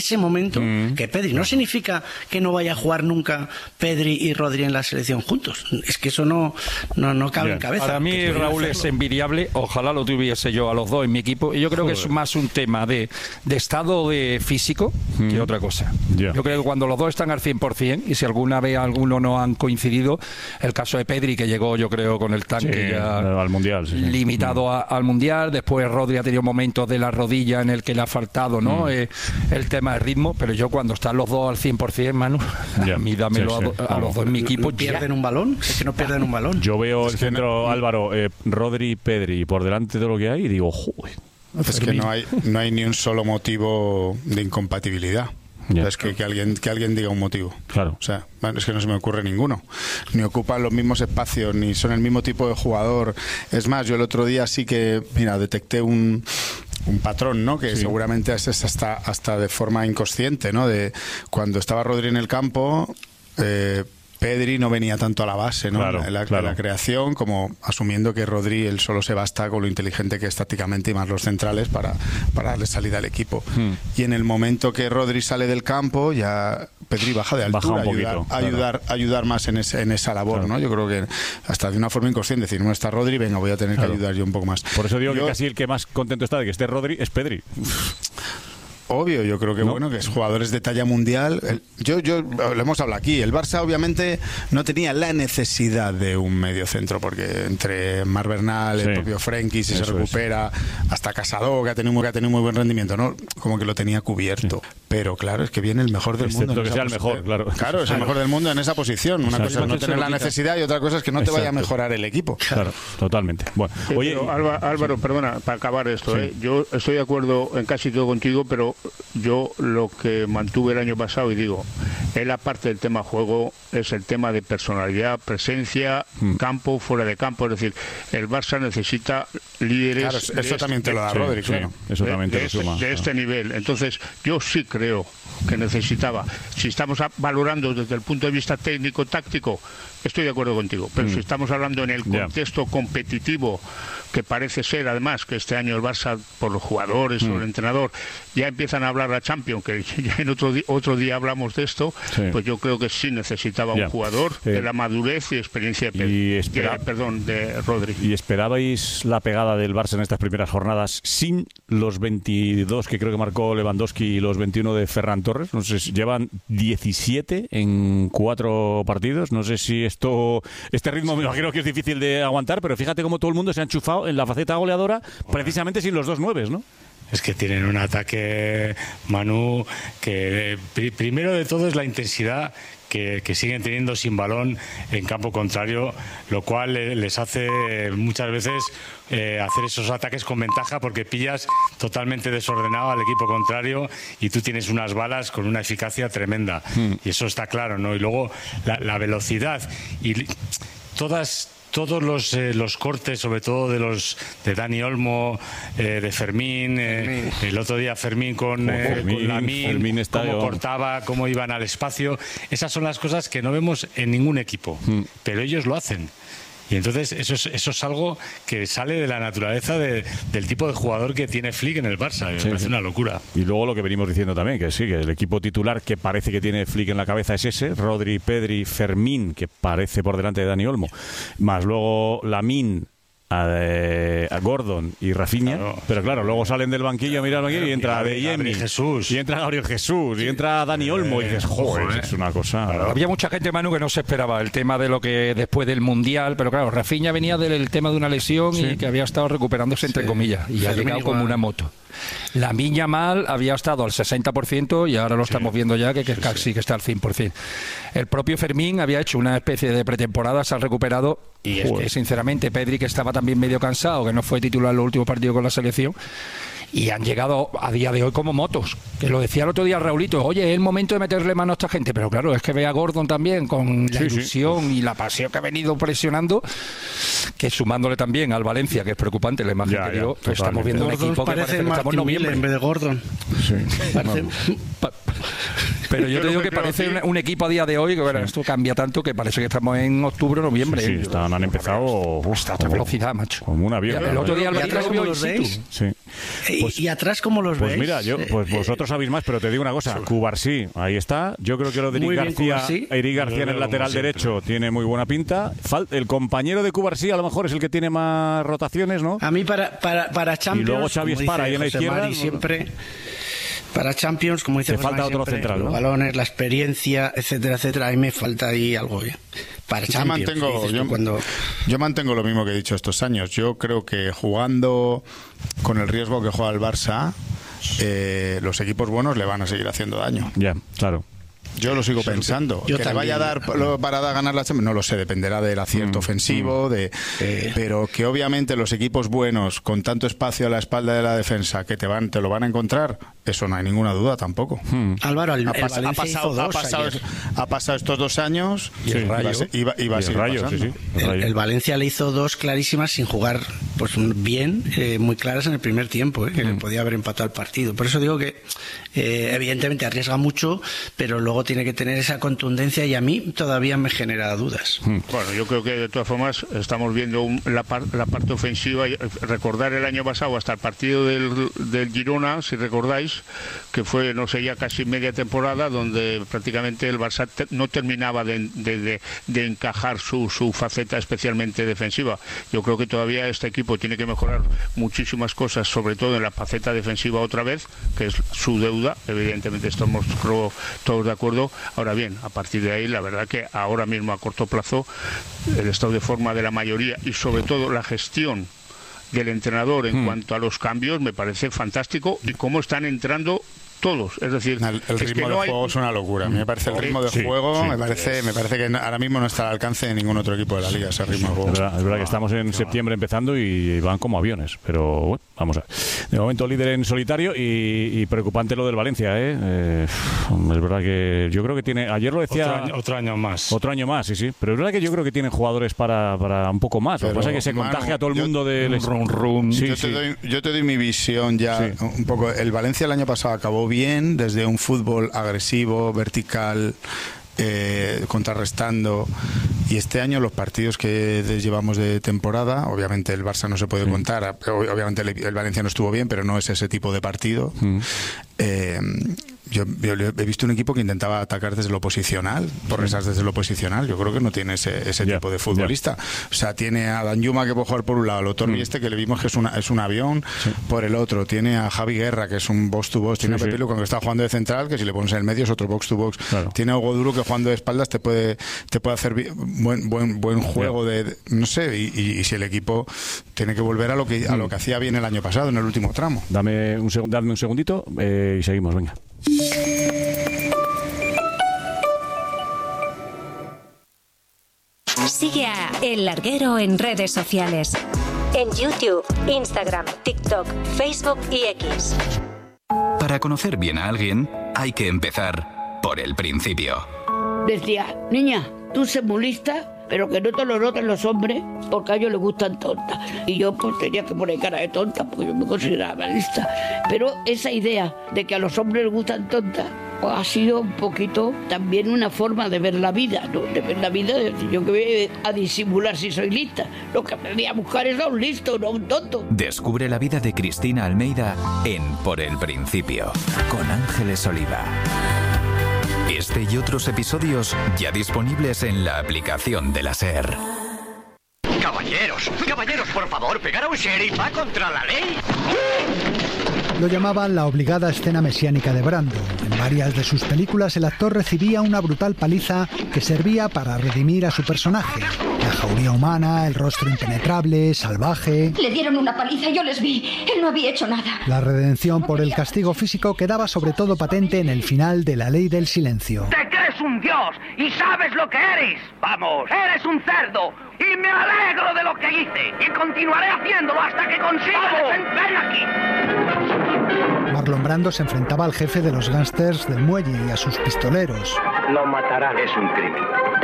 S12: que Pedri. No significa que no vaya a jugar nunca Pedri y Rodri en la selección juntos, es que eso no cabe en cabeza.
S20: Para mí Raúl es envidiable, ojalá lo tuviese yo a los dos en mi equipo, y yo creo que es más un tema de estado de físico que otra cosa. Yo creo que cuando los dos están al 100%, y si alguna vez alguno no han coincidido, el caso de Pedri, que llegó yo creo con el tanque ya
S2: al mundial,
S20: limitado al mundial. Después Rodri ha tenido momentos de la rodilla en el que le ha faltado, ¿no? El tema de ritmo, pero yo cuando están los dos al 100%, Manu, a mí dámelo a los dos en mi equipo.
S12: ¿Pierden un balón? Es que no pierden un balón.
S2: Yo veo el centro, Álvaro, Rodri y Pedri por delante de lo que hay y digo, joder.
S19: Es que no hay ni un solo motivo de incompatibilidad. Es que alguien diga un motivo.
S2: Claro.
S19: O sea, es que no se me ocurre ninguno. Ni ocupan los mismos espacios, ni son el mismo tipo de jugador. Es más, yo el otro día sí que, detecté un patrón, ¿no? Que seguramente es hasta de forma inconsciente, ¿no? De cuando estaba Rodri en el campo, Pedri no venía tanto a la base, ¿no?
S2: Claro,
S19: la creación, como asumiendo que Rodri él solo se basta con lo inteligente que es tácticamente y más los centrales para darle salida al equipo. Y en el momento que Rodri sale del campo, ya Pedri baja de altura, ayudar más en esa labor, ¿no? Yo creo que hasta de una forma inconsciente, decir, no está Rodri, venga, voy a tener que ayudar yo un poco más.
S2: Por eso digo que casi el que más contento está de que esté Rodri es Pedri.
S1: agobio. Yo creo que bueno, que es jugadores de talla mundial. Yo lo hemos hablado aquí. El Barça obviamente no tenía la necesidad de un medio centro, porque entre Marc Bernal, el propio Frenkie, si se recupera, hasta Casado, que ha tenido muy buen rendimiento, ¿no? Como que lo tenía cubierto. Pero claro, es que viene el mejor del mundo.
S2: Que sea el mejor, claro.
S1: Claro, es el mejor del mundo en esa posición. Una cosa es no tener la necesidad y otra cosa es que no te vaya a mejorar el equipo.
S2: Claro, totalmente. Bueno, oye,
S21: Álvaro, perdona, para acabar esto, yo estoy de acuerdo en casi todo contigo, pero yo lo que mantuve el año pasado, y digo, él aparte del tema juego, es el tema de personalidad, presencia, campo, fuera de campo. Es decir, el Barça necesita líderes.
S1: Claro, eso también te lo da Rodri, claro.
S2: Eso también te lo suma.
S21: De este nivel. Entonces, yo sí creo que necesitaba. Si estamos valorando desde el punto de vista técnico-táctico, estoy de acuerdo contigo, pero si estamos hablando en el contexto competitivo, que parece ser además que este año el Barça, por los jugadores o el entrenador, ya empiezan a hablar a Champions, que ya en otro día hablamos de esto, pues yo creo que sí necesitaba un jugador de la madurez y experiencia de Rodri.
S2: ¿Y esperabais la pegada del Barça en estas primeras jornadas sin los 22 que creo que marcó Lewandowski y los 21 de Ferran Torres? No sé, llevan 17 en 4 partidos. No sé si este ritmo me imagino que es difícil de aguantar, pero fíjate cómo todo el mundo se ha enchufado en la faceta goleadora precisamente sin los 2 9, ¿no?
S19: Es que tienen un ataque, Manu, que primero de todo es la intensidad que siguen teniendo sin balón en campo contrario, lo cual les hace muchas veces hacer esos ataques con ventaja, porque pillas totalmente desordenado al equipo contrario y tú tienes unas balas con una eficacia tremenda. Y eso está claro, ¿no? Y luego la velocidad y todos los cortes, sobre todo de Dani Olmo, de Fermín, el otro día Fermín con Lamine, cómo cortaba, cómo iban al espacio. Esas son las cosas que no vemos en ningún equipo, pero ellos lo hacen. Y entonces eso es algo que sale de la naturaleza del tipo de jugador que tiene Flick en el Barça. Me parece una locura.
S2: Y luego lo que venimos diciendo también, que sí, que el equipo titular que parece que tiene Flick en la cabeza es ese: Rodri, Pedri, Fermín, que parece por delante de Dani Olmo, más luego Lamine, a Gordon y Rafinha, pero claro, luego salen del banquillo, mira el banquillo y entra Adeyemi, y entra Gabriel Jesús, y entra Dani Olmo, y dices, joder, es una cosa.
S20: Había mucha gente, Manu, que no se esperaba el tema de lo que después del Mundial, pero claro, Rafinha venía del tema de una lesión y que había estado recuperándose, entre comillas, y ha llegado como una moto. Lamine Yamal había estado al 60% y ahora lo estamos viendo ya que casi que está al 100%. El propio Fermín había hecho una especie de pretemporada, se ha recuperado, y es que sinceramente Pedri, que estaba también medio cansado, que no fue titular en los últimos partidos con la selección, y han llegado a día de hoy como motos, que lo decía el otro día Raulito, oye, es el momento de meterle mano a esta gente, pero claro, es que ve a Gordon también con la ilusión y la pasión que ha venido presionando, que sumándole también al Valencia, que es preocupante la imagen que dio, pues estamos viendo un equipo que parece que estamos en noviembre
S12: en vez de Gordon.
S20: Pero yo te digo que parece un equipo a día de hoy, que bueno, esto cambia tanto que parece que estamos en octubre o noviembre.
S2: Han empezado
S20: a otra velocidad, macho.
S2: Como un avión.
S20: El otro día
S12: ¿cómo los veis? ¿Y atrás cómo los veis?
S2: Pues mira, pues vosotros sabéis más, pero te digo una cosa, Cubarsí, ahí está. Yo creo que lo de Eric García en el lateral derecho tiene muy buena pinta. El compañero de Cubarsí a lo mejor es el que tiene más rotaciones, ¿no?
S12: A mí para Champions,
S2: y luego Xavi Espara ahí en la izquierda.
S12: Siempre para Champions, como dice,
S2: te falta otro central, ¿no?
S12: Los balones, la experiencia, etcétera, etcétera. A mí me falta ahí algo para Champions.
S1: Yo mantengo lo mismo que he dicho estos años. Yo creo que jugando con el riesgo que juega el Barça, los equipos buenos le van a seguir haciendo daño.
S2: Ya, claro.
S1: Yo lo sigo pensando. Que le vaya a dar para ganar la Champions, no lo sé, dependerá del acierto ofensivo, pero que obviamente los equipos buenos, con tanto espacio a la espalda de la defensa, que te lo van a encontrar, eso no hay ninguna duda tampoco.
S12: Álvaro,
S1: ha pasado estos 2 años y el Rayo iba a seguir pasando.
S12: El Valencia le hizo 2 clarísimas sin jugar pues bien, muy claras en el primer tiempo, que le podía haber empatado el partido. Por eso digo que evidentemente arriesga mucho, pero luego tiene que tener esa contundencia, y a mí todavía me genera dudas.
S21: Bueno, yo creo que de todas formas estamos viendo la parte ofensiva. Recordar el año pasado hasta el partido del Girona, si recordáis, que fue, no sé, ya casi media temporada, donde prácticamente el Barça no terminaba de encajar su faceta especialmente defensiva. Yo creo que todavía este equipo equipo tiene que mejorar muchísimas cosas, sobre todo en la faceta defensiva otra vez, que es su deuda, evidentemente estamos todos de acuerdo. Ahora bien, a partir de ahí, la verdad que ahora mismo a corto plazo el estado de forma de la mayoría y sobre todo la gestión del entrenador en cuanto a los cambios me parece fantástico, y cómo están entrando todos, es decir,
S1: el ritmo de juego es una locura. A mí me parece el ritmo de juego, me parece que ahora mismo no está al alcance de ningún otro equipo de la liga ese ritmo de juego.
S2: Es verdad que estamos en septiembre empezando y van como aviones, pero bueno, vamos a ver. De momento líder en solitario y preocupante lo del Valencia, es verdad que yo creo que tiene, ayer lo decía,
S19: otro año más,
S2: sí, pero es verdad que yo creo que tiene jugadores para un poco más. Lo que pasa es que se contagia a todo el mundo del rum.
S1: Yo te doy mi visión ya un poco. El Valencia el año pasado acabó bien, desde un fútbol agresivo, vertical, contrarrestando, y este año los partidos que llevamos de temporada, obviamente el Barça no se puede contar, obviamente el Valencia no estuvo bien, pero no es ese tipo de partido. Yo he visto un equipo que intentaba atacar desde lo posicional, Torresas desde lo posicional. Yo creo que no tiene ese tipo de futbolista. O sea, tiene a Danjuma, que puede jugar por un lado, el Otorbi que le vimos que es un avión, por el otro. Tiene a Javi Guerra, que es un box to box. Tiene a Pepe Lu, que está jugando de central, que si le pones en el medio es otro box to box. Claro. Tiene a Hugo Duro, que jugando de espaldas te puede hacer buen juego de no sé, y si el equipo tiene que volver a lo que hacía bien el año pasado en el último tramo.
S2: Dadme un segundito y seguimos, venga.
S3: Sigue a El Larguero en redes sociales. En YouTube, Instagram, TikTok, Facebook y X.
S4: Para conocer bien a alguien, hay que empezar por el principio.
S22: Decía, niña, tú sé muy lista, pero que no te lo noten los hombres, porque a ellos les gustan tontas. Y yo pues tenía que poner cara de tonta, porque yo me consideraba lista. Pero esa idea de que a los hombres les gustan tontas, pues ha sido un poquito también una forma de ver la vida, ¿no? De ver la vida, de decir, yo que voy a disimular si soy lista. Lo que aprendí a buscar es a un listo, no a un tonto.
S4: Descubre la vida de Cristina Almeida en Por el Principio, con Ángeles Oliva. Este y otros episodios ya disponibles en la aplicación de la SER.
S23: Caballeros, por favor, pegar a un sheriff va contra la ley.
S24: Lo llamaban la obligada escena mesiánica de Brando. En varias de sus películas el actor recibía una brutal paliza que servía para redimir a su personaje. La jauría humana, el rostro impenetrable, salvaje.
S25: Le dieron una paliza, yo les vi. Él no había hecho nada.
S24: La redención por el castigo físico quedaba sobre todo patente en el final de La Ley del Silencio.
S23: Te crees un dios y sabes lo que eres. Vamos, eres un cerdo. Y me alegro de lo que hice. Y continuaré haciéndolo hasta que consiga desempeñar aquí.
S24: Marlon Brando se enfrentaba al jefe de los gángsters del muelle y a sus pistoleros.
S23: Lo matarán, es un crimen.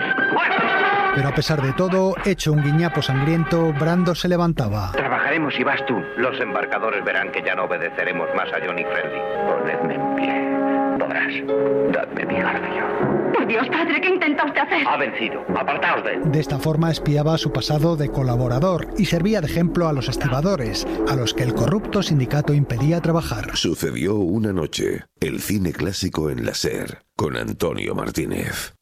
S24: Pero a pesar de todo, hecho un guiñapo sangriento, Brando se levantaba.
S23: Trabajaremos y vas tú. Los embarcadores verán que ya no obedeceremos más a Johnny Freddy. Ponedme en pie. Podrás. Dadme mi garfio.
S25: Por Dios, padre, ¿qué intenta usted hacer?
S23: Ha vencido. Apartaos de él.
S24: De esta forma espiaba su pasado de colaborador y servía de ejemplo a los estibadores, a los que el corrupto sindicato impedía trabajar.
S10: Sucedió una noche. El cine clásico en la SER, con Antonio Martínez.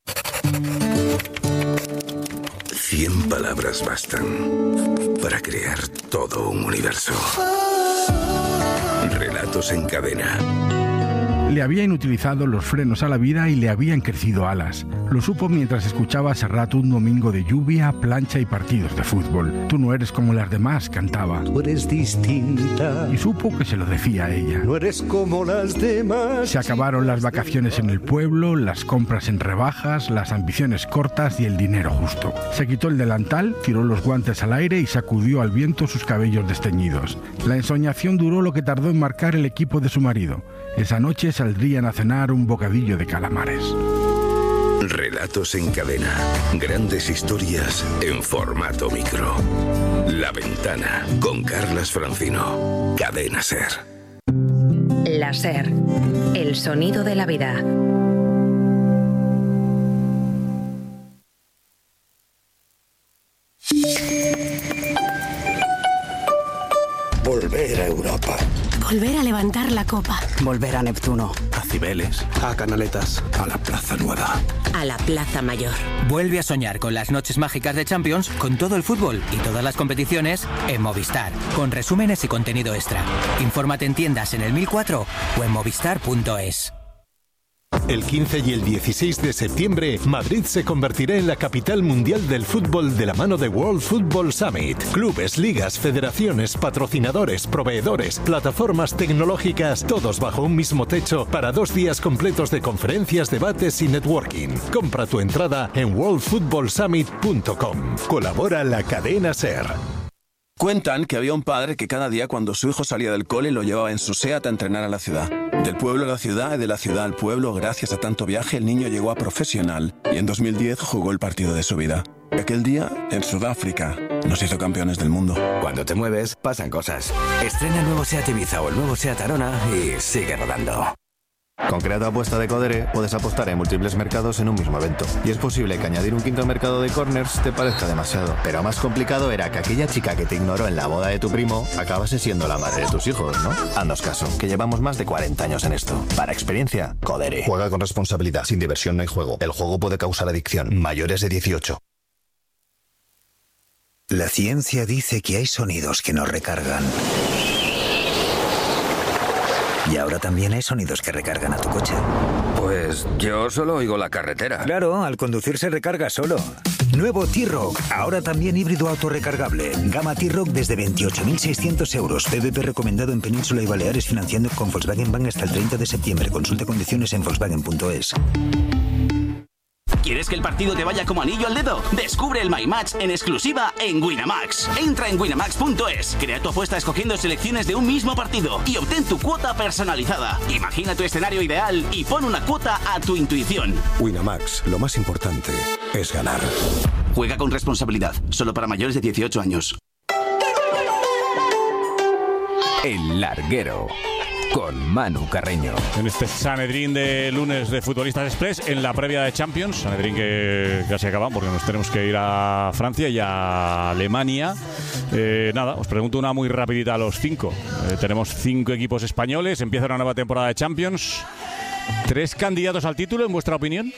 S10: 100 palabras bastan para crear todo un universo. Relatos en cadena.
S26: Le habían utilizado los frenos a la vida y le habían crecido alas. Lo supo mientras escuchaba a Serrat un domingo de lluvia, plancha y partidos de fútbol. Tú no eres como las demás, cantaba.
S27: Tú eres distinta.
S26: Y supo que se lo decía a ella.
S27: No eres como las demás.
S26: Se acabaron las vacaciones en el pueblo, las compras en rebajas, las ambiciones cortas y el dinero justo. Se quitó el delantal, tiró los guantes al aire y sacudió al viento sus cabellos desteñidos. La ensoñación duró lo que tardó en marcar el equipo de su marido. Esa noche saldrían a cenar un bocadillo de calamares.
S10: Relatos en cadena. Grandes historias en formato micro. La Ventana, con Carlas Francino. Cadena SER.
S3: La SER. El sonido de la vida.
S27: Volver a Europa.
S6: Volver a levantar la copa.
S7: Volver a Neptuno.
S8: A Cibeles. A Canaletas. A la Plaza Nueva.
S6: A la Plaza Mayor.
S9: Vuelve a soñar con las noches mágicas de Champions, con todo el fútbol y todas las competiciones en Movistar, con resúmenes y contenido extra. Infórmate en tiendas en el 1004 o en movistar.es.
S11: El 15 y el 16 de septiembre, Madrid se convertirá en la capital mundial del fútbol de la mano de World Football Summit. Clubes, ligas, federaciones, patrocinadores, proveedores, plataformas tecnológicas, todos bajo un mismo techo para 2 días completos de conferencias, debates y networking. Compra tu entrada en worldfootballsummit.com. Colabora la cadena SER.
S13: Cuentan que había un padre que cada día cuando su hijo salía del cole lo llevaba en su SEAT a entrenar a la ciudad. Del pueblo a la ciudad y de la ciudad al pueblo, gracias a tanto viaje, el niño llegó a profesional y en 2010 jugó el partido de su vida. Aquel día, en Sudáfrica, nos hizo campeones del mundo.
S14: Cuando te mueves, pasan cosas. Estrena el nuevo SEAT Ibiza o el nuevo SEAT Arona y sigue rodando.
S28: Con Creato Apuesta de Codere puedes apostar en múltiples mercados en un mismo evento. Y es posible que añadir un quinto mercado de corners te parezca demasiado. Pero más complicado era que aquella chica que te ignoró en la boda de tu primo acabase siendo la madre de tus hijos, ¿no? Haznos caso, que llevamos más de 40 años en esto. Para experiencia, Codere.
S29: Juega con responsabilidad. Sin diversión no hay juego. El juego puede causar adicción. Mayores de 18.
S30: La ciencia dice que hay sonidos que nos recargan. Y ahora también hay sonidos que recargan a tu coche.
S14: Pues yo solo oigo la carretera.
S30: Claro, al conducir se recarga solo. Nuevo T-Roc, ahora también híbrido autorrecargable. Gama T-Roc desde 28.600 euros. PVP recomendado en Península y Baleares, financiando con Volkswagen Bank hasta el 30 de septiembre. Consulta condiciones en volkswagen.es.
S31: ¿Quieres que el partido te vaya como anillo al dedo? Descubre el My Match en exclusiva en Winamax. Entra en winamax.es, crea tu apuesta escogiendo selecciones de un mismo partido y obtén tu cuota personalizada. Imagina tu escenario ideal y pon una cuota a tu intuición.
S10: Winamax, lo más importante es ganar.
S31: Juega con responsabilidad, solo para mayores de 18 años.
S4: El Larguero, con Manu Carreño.
S2: En este Sanedrín de lunes de Futbolistas Express, en la previa de Champions, Sanedrín que casi acabamos porque nos tenemos que ir a Francia y a Alemania. Nada, os pregunto una muy rapidita a los 5. Tenemos 5 equipos españoles, empieza una nueva temporada de Champions. 3 candidatos al título, en vuestra opinión.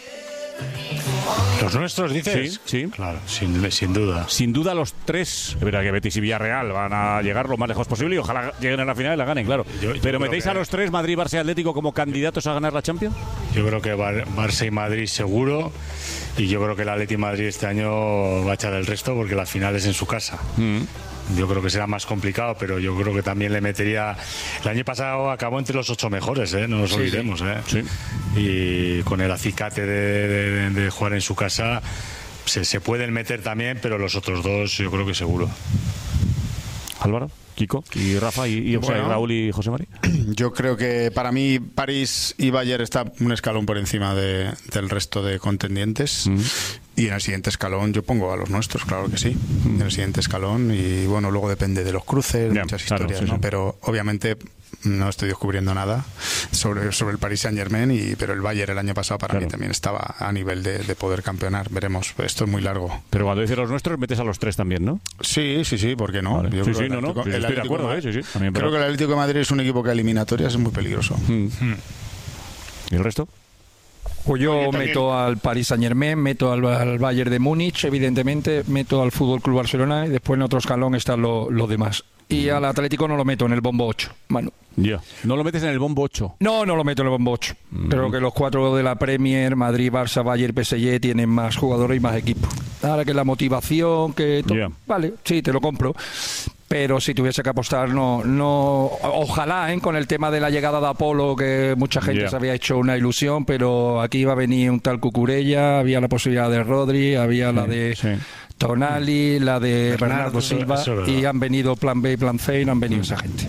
S19: ¿Los nuestros, dices?
S2: Sí.
S19: Claro, sin duda.
S2: Sin duda los 3. Es verdad que Betis y Villarreal van a llegar lo más lejos posible y ojalá lleguen a la final y la ganen, claro. Pero ¿metéis a los 3, Madrid, Barça y Atlético, como candidatos a ganar la Champions?
S19: Yo creo que Barça y Madrid seguro, y yo creo que el Atleti Madrid este año va a echar el resto porque la final es en su casa. Yo creo que será más complicado, pero yo creo que también le metería... El año pasado acabó entre los 8 mejores, no nos olvidemos.
S2: Sí.
S19: Y con el acicate de jugar en su casa se pueden meter también, pero los otros 2 yo creo que seguro.
S2: Álvaro, Kiko y Rafa y bueno, Raúl y José María.
S1: Yo creo que para mí París y Bayern está un escalón por encima del resto de contendientes. Y en el siguiente escalón yo pongo a los nuestros, claro que sí. En el siguiente escalón, y bueno, luego depende de los cruces, muchas historias, ¿no? Pero obviamente no estoy descubriendo nada sobre el Paris Saint-Germain, pero el Bayern el año pasado para mí también estaba a nivel de poder campeonar. Veremos, esto es muy largo.
S2: Pero cuando dices los nuestros, metes a los 3 también, ¿no?
S1: Sí, ¿por qué no?
S2: Vale. Estoy de acuerdo,
S1: También, creo que el Atlético de Madrid es un equipo que a eliminatorias es muy peligroso.
S2: ¿Y el resto?
S20: Pues yo meto al Paris Saint-Germain, meto al Bayern de Múnich, evidentemente, meto al Fútbol Club Barcelona y después en otro escalón están los demás. Y al Atlético no lo meto en el bombo 8, Manu.
S2: Ya. ¿No lo metes en el bombo 8?
S20: No lo meto en el bombo 8. Creo que los 4 de la Premier, Madrid, Barça, Bayern, PSG, tienen más jugadores y más equipos. Ahora que la motivación, que vale, sí, te lo compro. Pero si tuviese que apostar, no ojalá, con el tema de la llegada de Apolo, que mucha gente se había hecho una ilusión, pero aquí iba a venir un tal Cucurella, había la posibilidad de Rodri, había la de Tonali, la de Bernardo Silva, y han venido plan B y plan C y no han venido esa gente.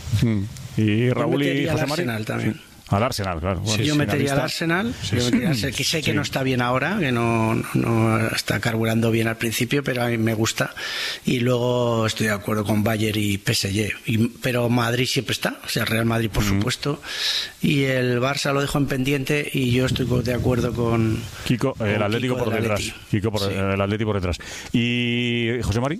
S2: Y Raúl y José María
S12: también.
S2: Al Arsenal, claro. Bueno,
S12: yo metería al Arsenal, que sé que no está bien ahora, que no está carburando bien al principio, pero a mí me gusta. Y luego estoy de acuerdo con Bayern y PSG. Pero Madrid siempre está, o sea, Real Madrid por supuesto. Y el Barça lo dejo en pendiente y yo estoy de acuerdo con
S2: Kiko, el Atlético por detrás. Kiko por el Atlético por detrás. ¿Y José Mari?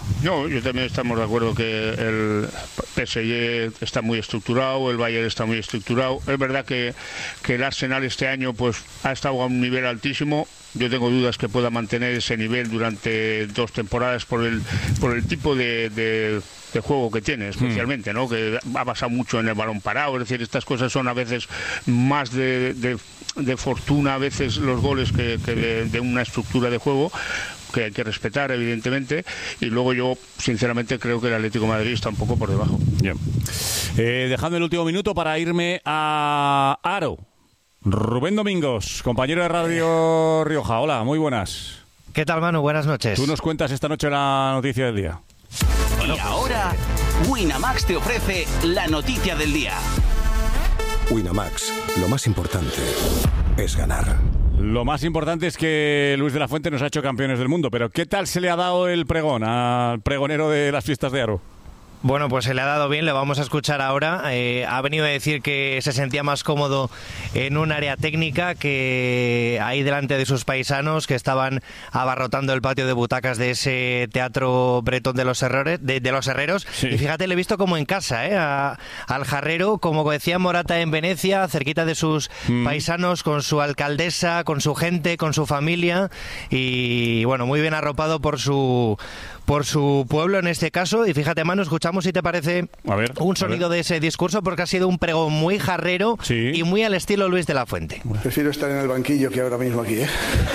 S5: No, yo también estamos de acuerdo que el PSG está muy estructurado, el Bayern está muy estructurado. Es verdad que el Arsenal este año pues ha estado a un nivel altísimo. Yo tengo dudas que pueda mantener ese nivel durante 2 temporadas por el tipo de juego que tiene, especialmente, ¿no? Que ha basado mucho en el balón parado. Es decir, estas cosas son a veces más de fortuna, a veces los goles que de una estructura de juego que hay que respetar, evidentemente, y luego yo sinceramente creo que el Atlético de Madrid está un poco por debajo.
S2: Bien. Dejadme el último minuto para irme a Aro. Rubén Domingos, compañero de Radio Rioja. Hola, muy buenas.
S7: ¿Qué tal, Manu? Buenas noches.
S2: Tú nos cuentas esta noche la noticia del día.
S31: Y ahora, Winamax te ofrece la noticia del día.
S10: Winamax, lo más importante es ganar.
S2: Lo más importante es que Luis de la Fuente nos ha hecho campeones del mundo, pero ¿qué tal se le ha dado el pregón al pregonero de las fiestas de Aro?
S7: Bueno, pues se le ha dado bien, le vamos a escuchar ahora. Ha venido a decir que se sentía más cómodo en un área técnica que ahí delante de sus paisanos que estaban abarrotando el patio de butacas de ese teatro bretón de los herreros. Sí. Y fíjate, le he visto como en casa, al jarrero, como decía Morata en Venecia, cerquita de sus paisanos, con su alcaldesa, con su gente, con su familia, y bueno, muy bien arropado por su pueblo en este caso. Y fíjate, Manu, escuchamos si te parece un sonido de ese discurso, porque ha sido un pregón muy jarrero y muy al estilo Luis de la Fuente.
S15: Prefiero estar en el banquillo que ahora mismo aquí, ¿eh?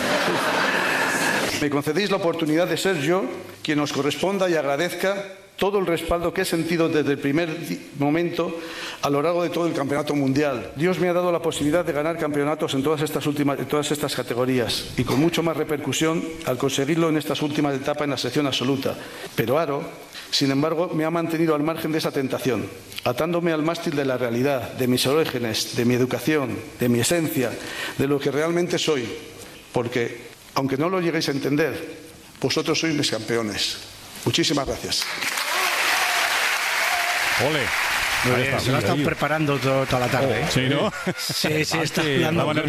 S15: Me concedéis la oportunidad de ser yo quien os corresponda y agradezca todo el respaldo que he sentido desde el primer momento a lo largo de todo el campeonato mundial. Dios me ha dado la posibilidad de ganar campeonatos en todas estas categorías y con mucho más repercusión al conseguirlo en estas últimas etapas en la sección absoluta. Pero Aro, sin embargo, me ha mantenido al margen de esa tentación, atándome al mástil de la realidad, de mis orígenes, de mi educación, de mi esencia, de lo que realmente soy. Porque, aunque no lo lleguéis a entender, vosotros sois mis campeones. Muchísimas gracias.
S2: Ole.
S12: Se lo ha estado preparando toda la tarde.
S2: ¿Sí, no?
S12: Sí, está hablando.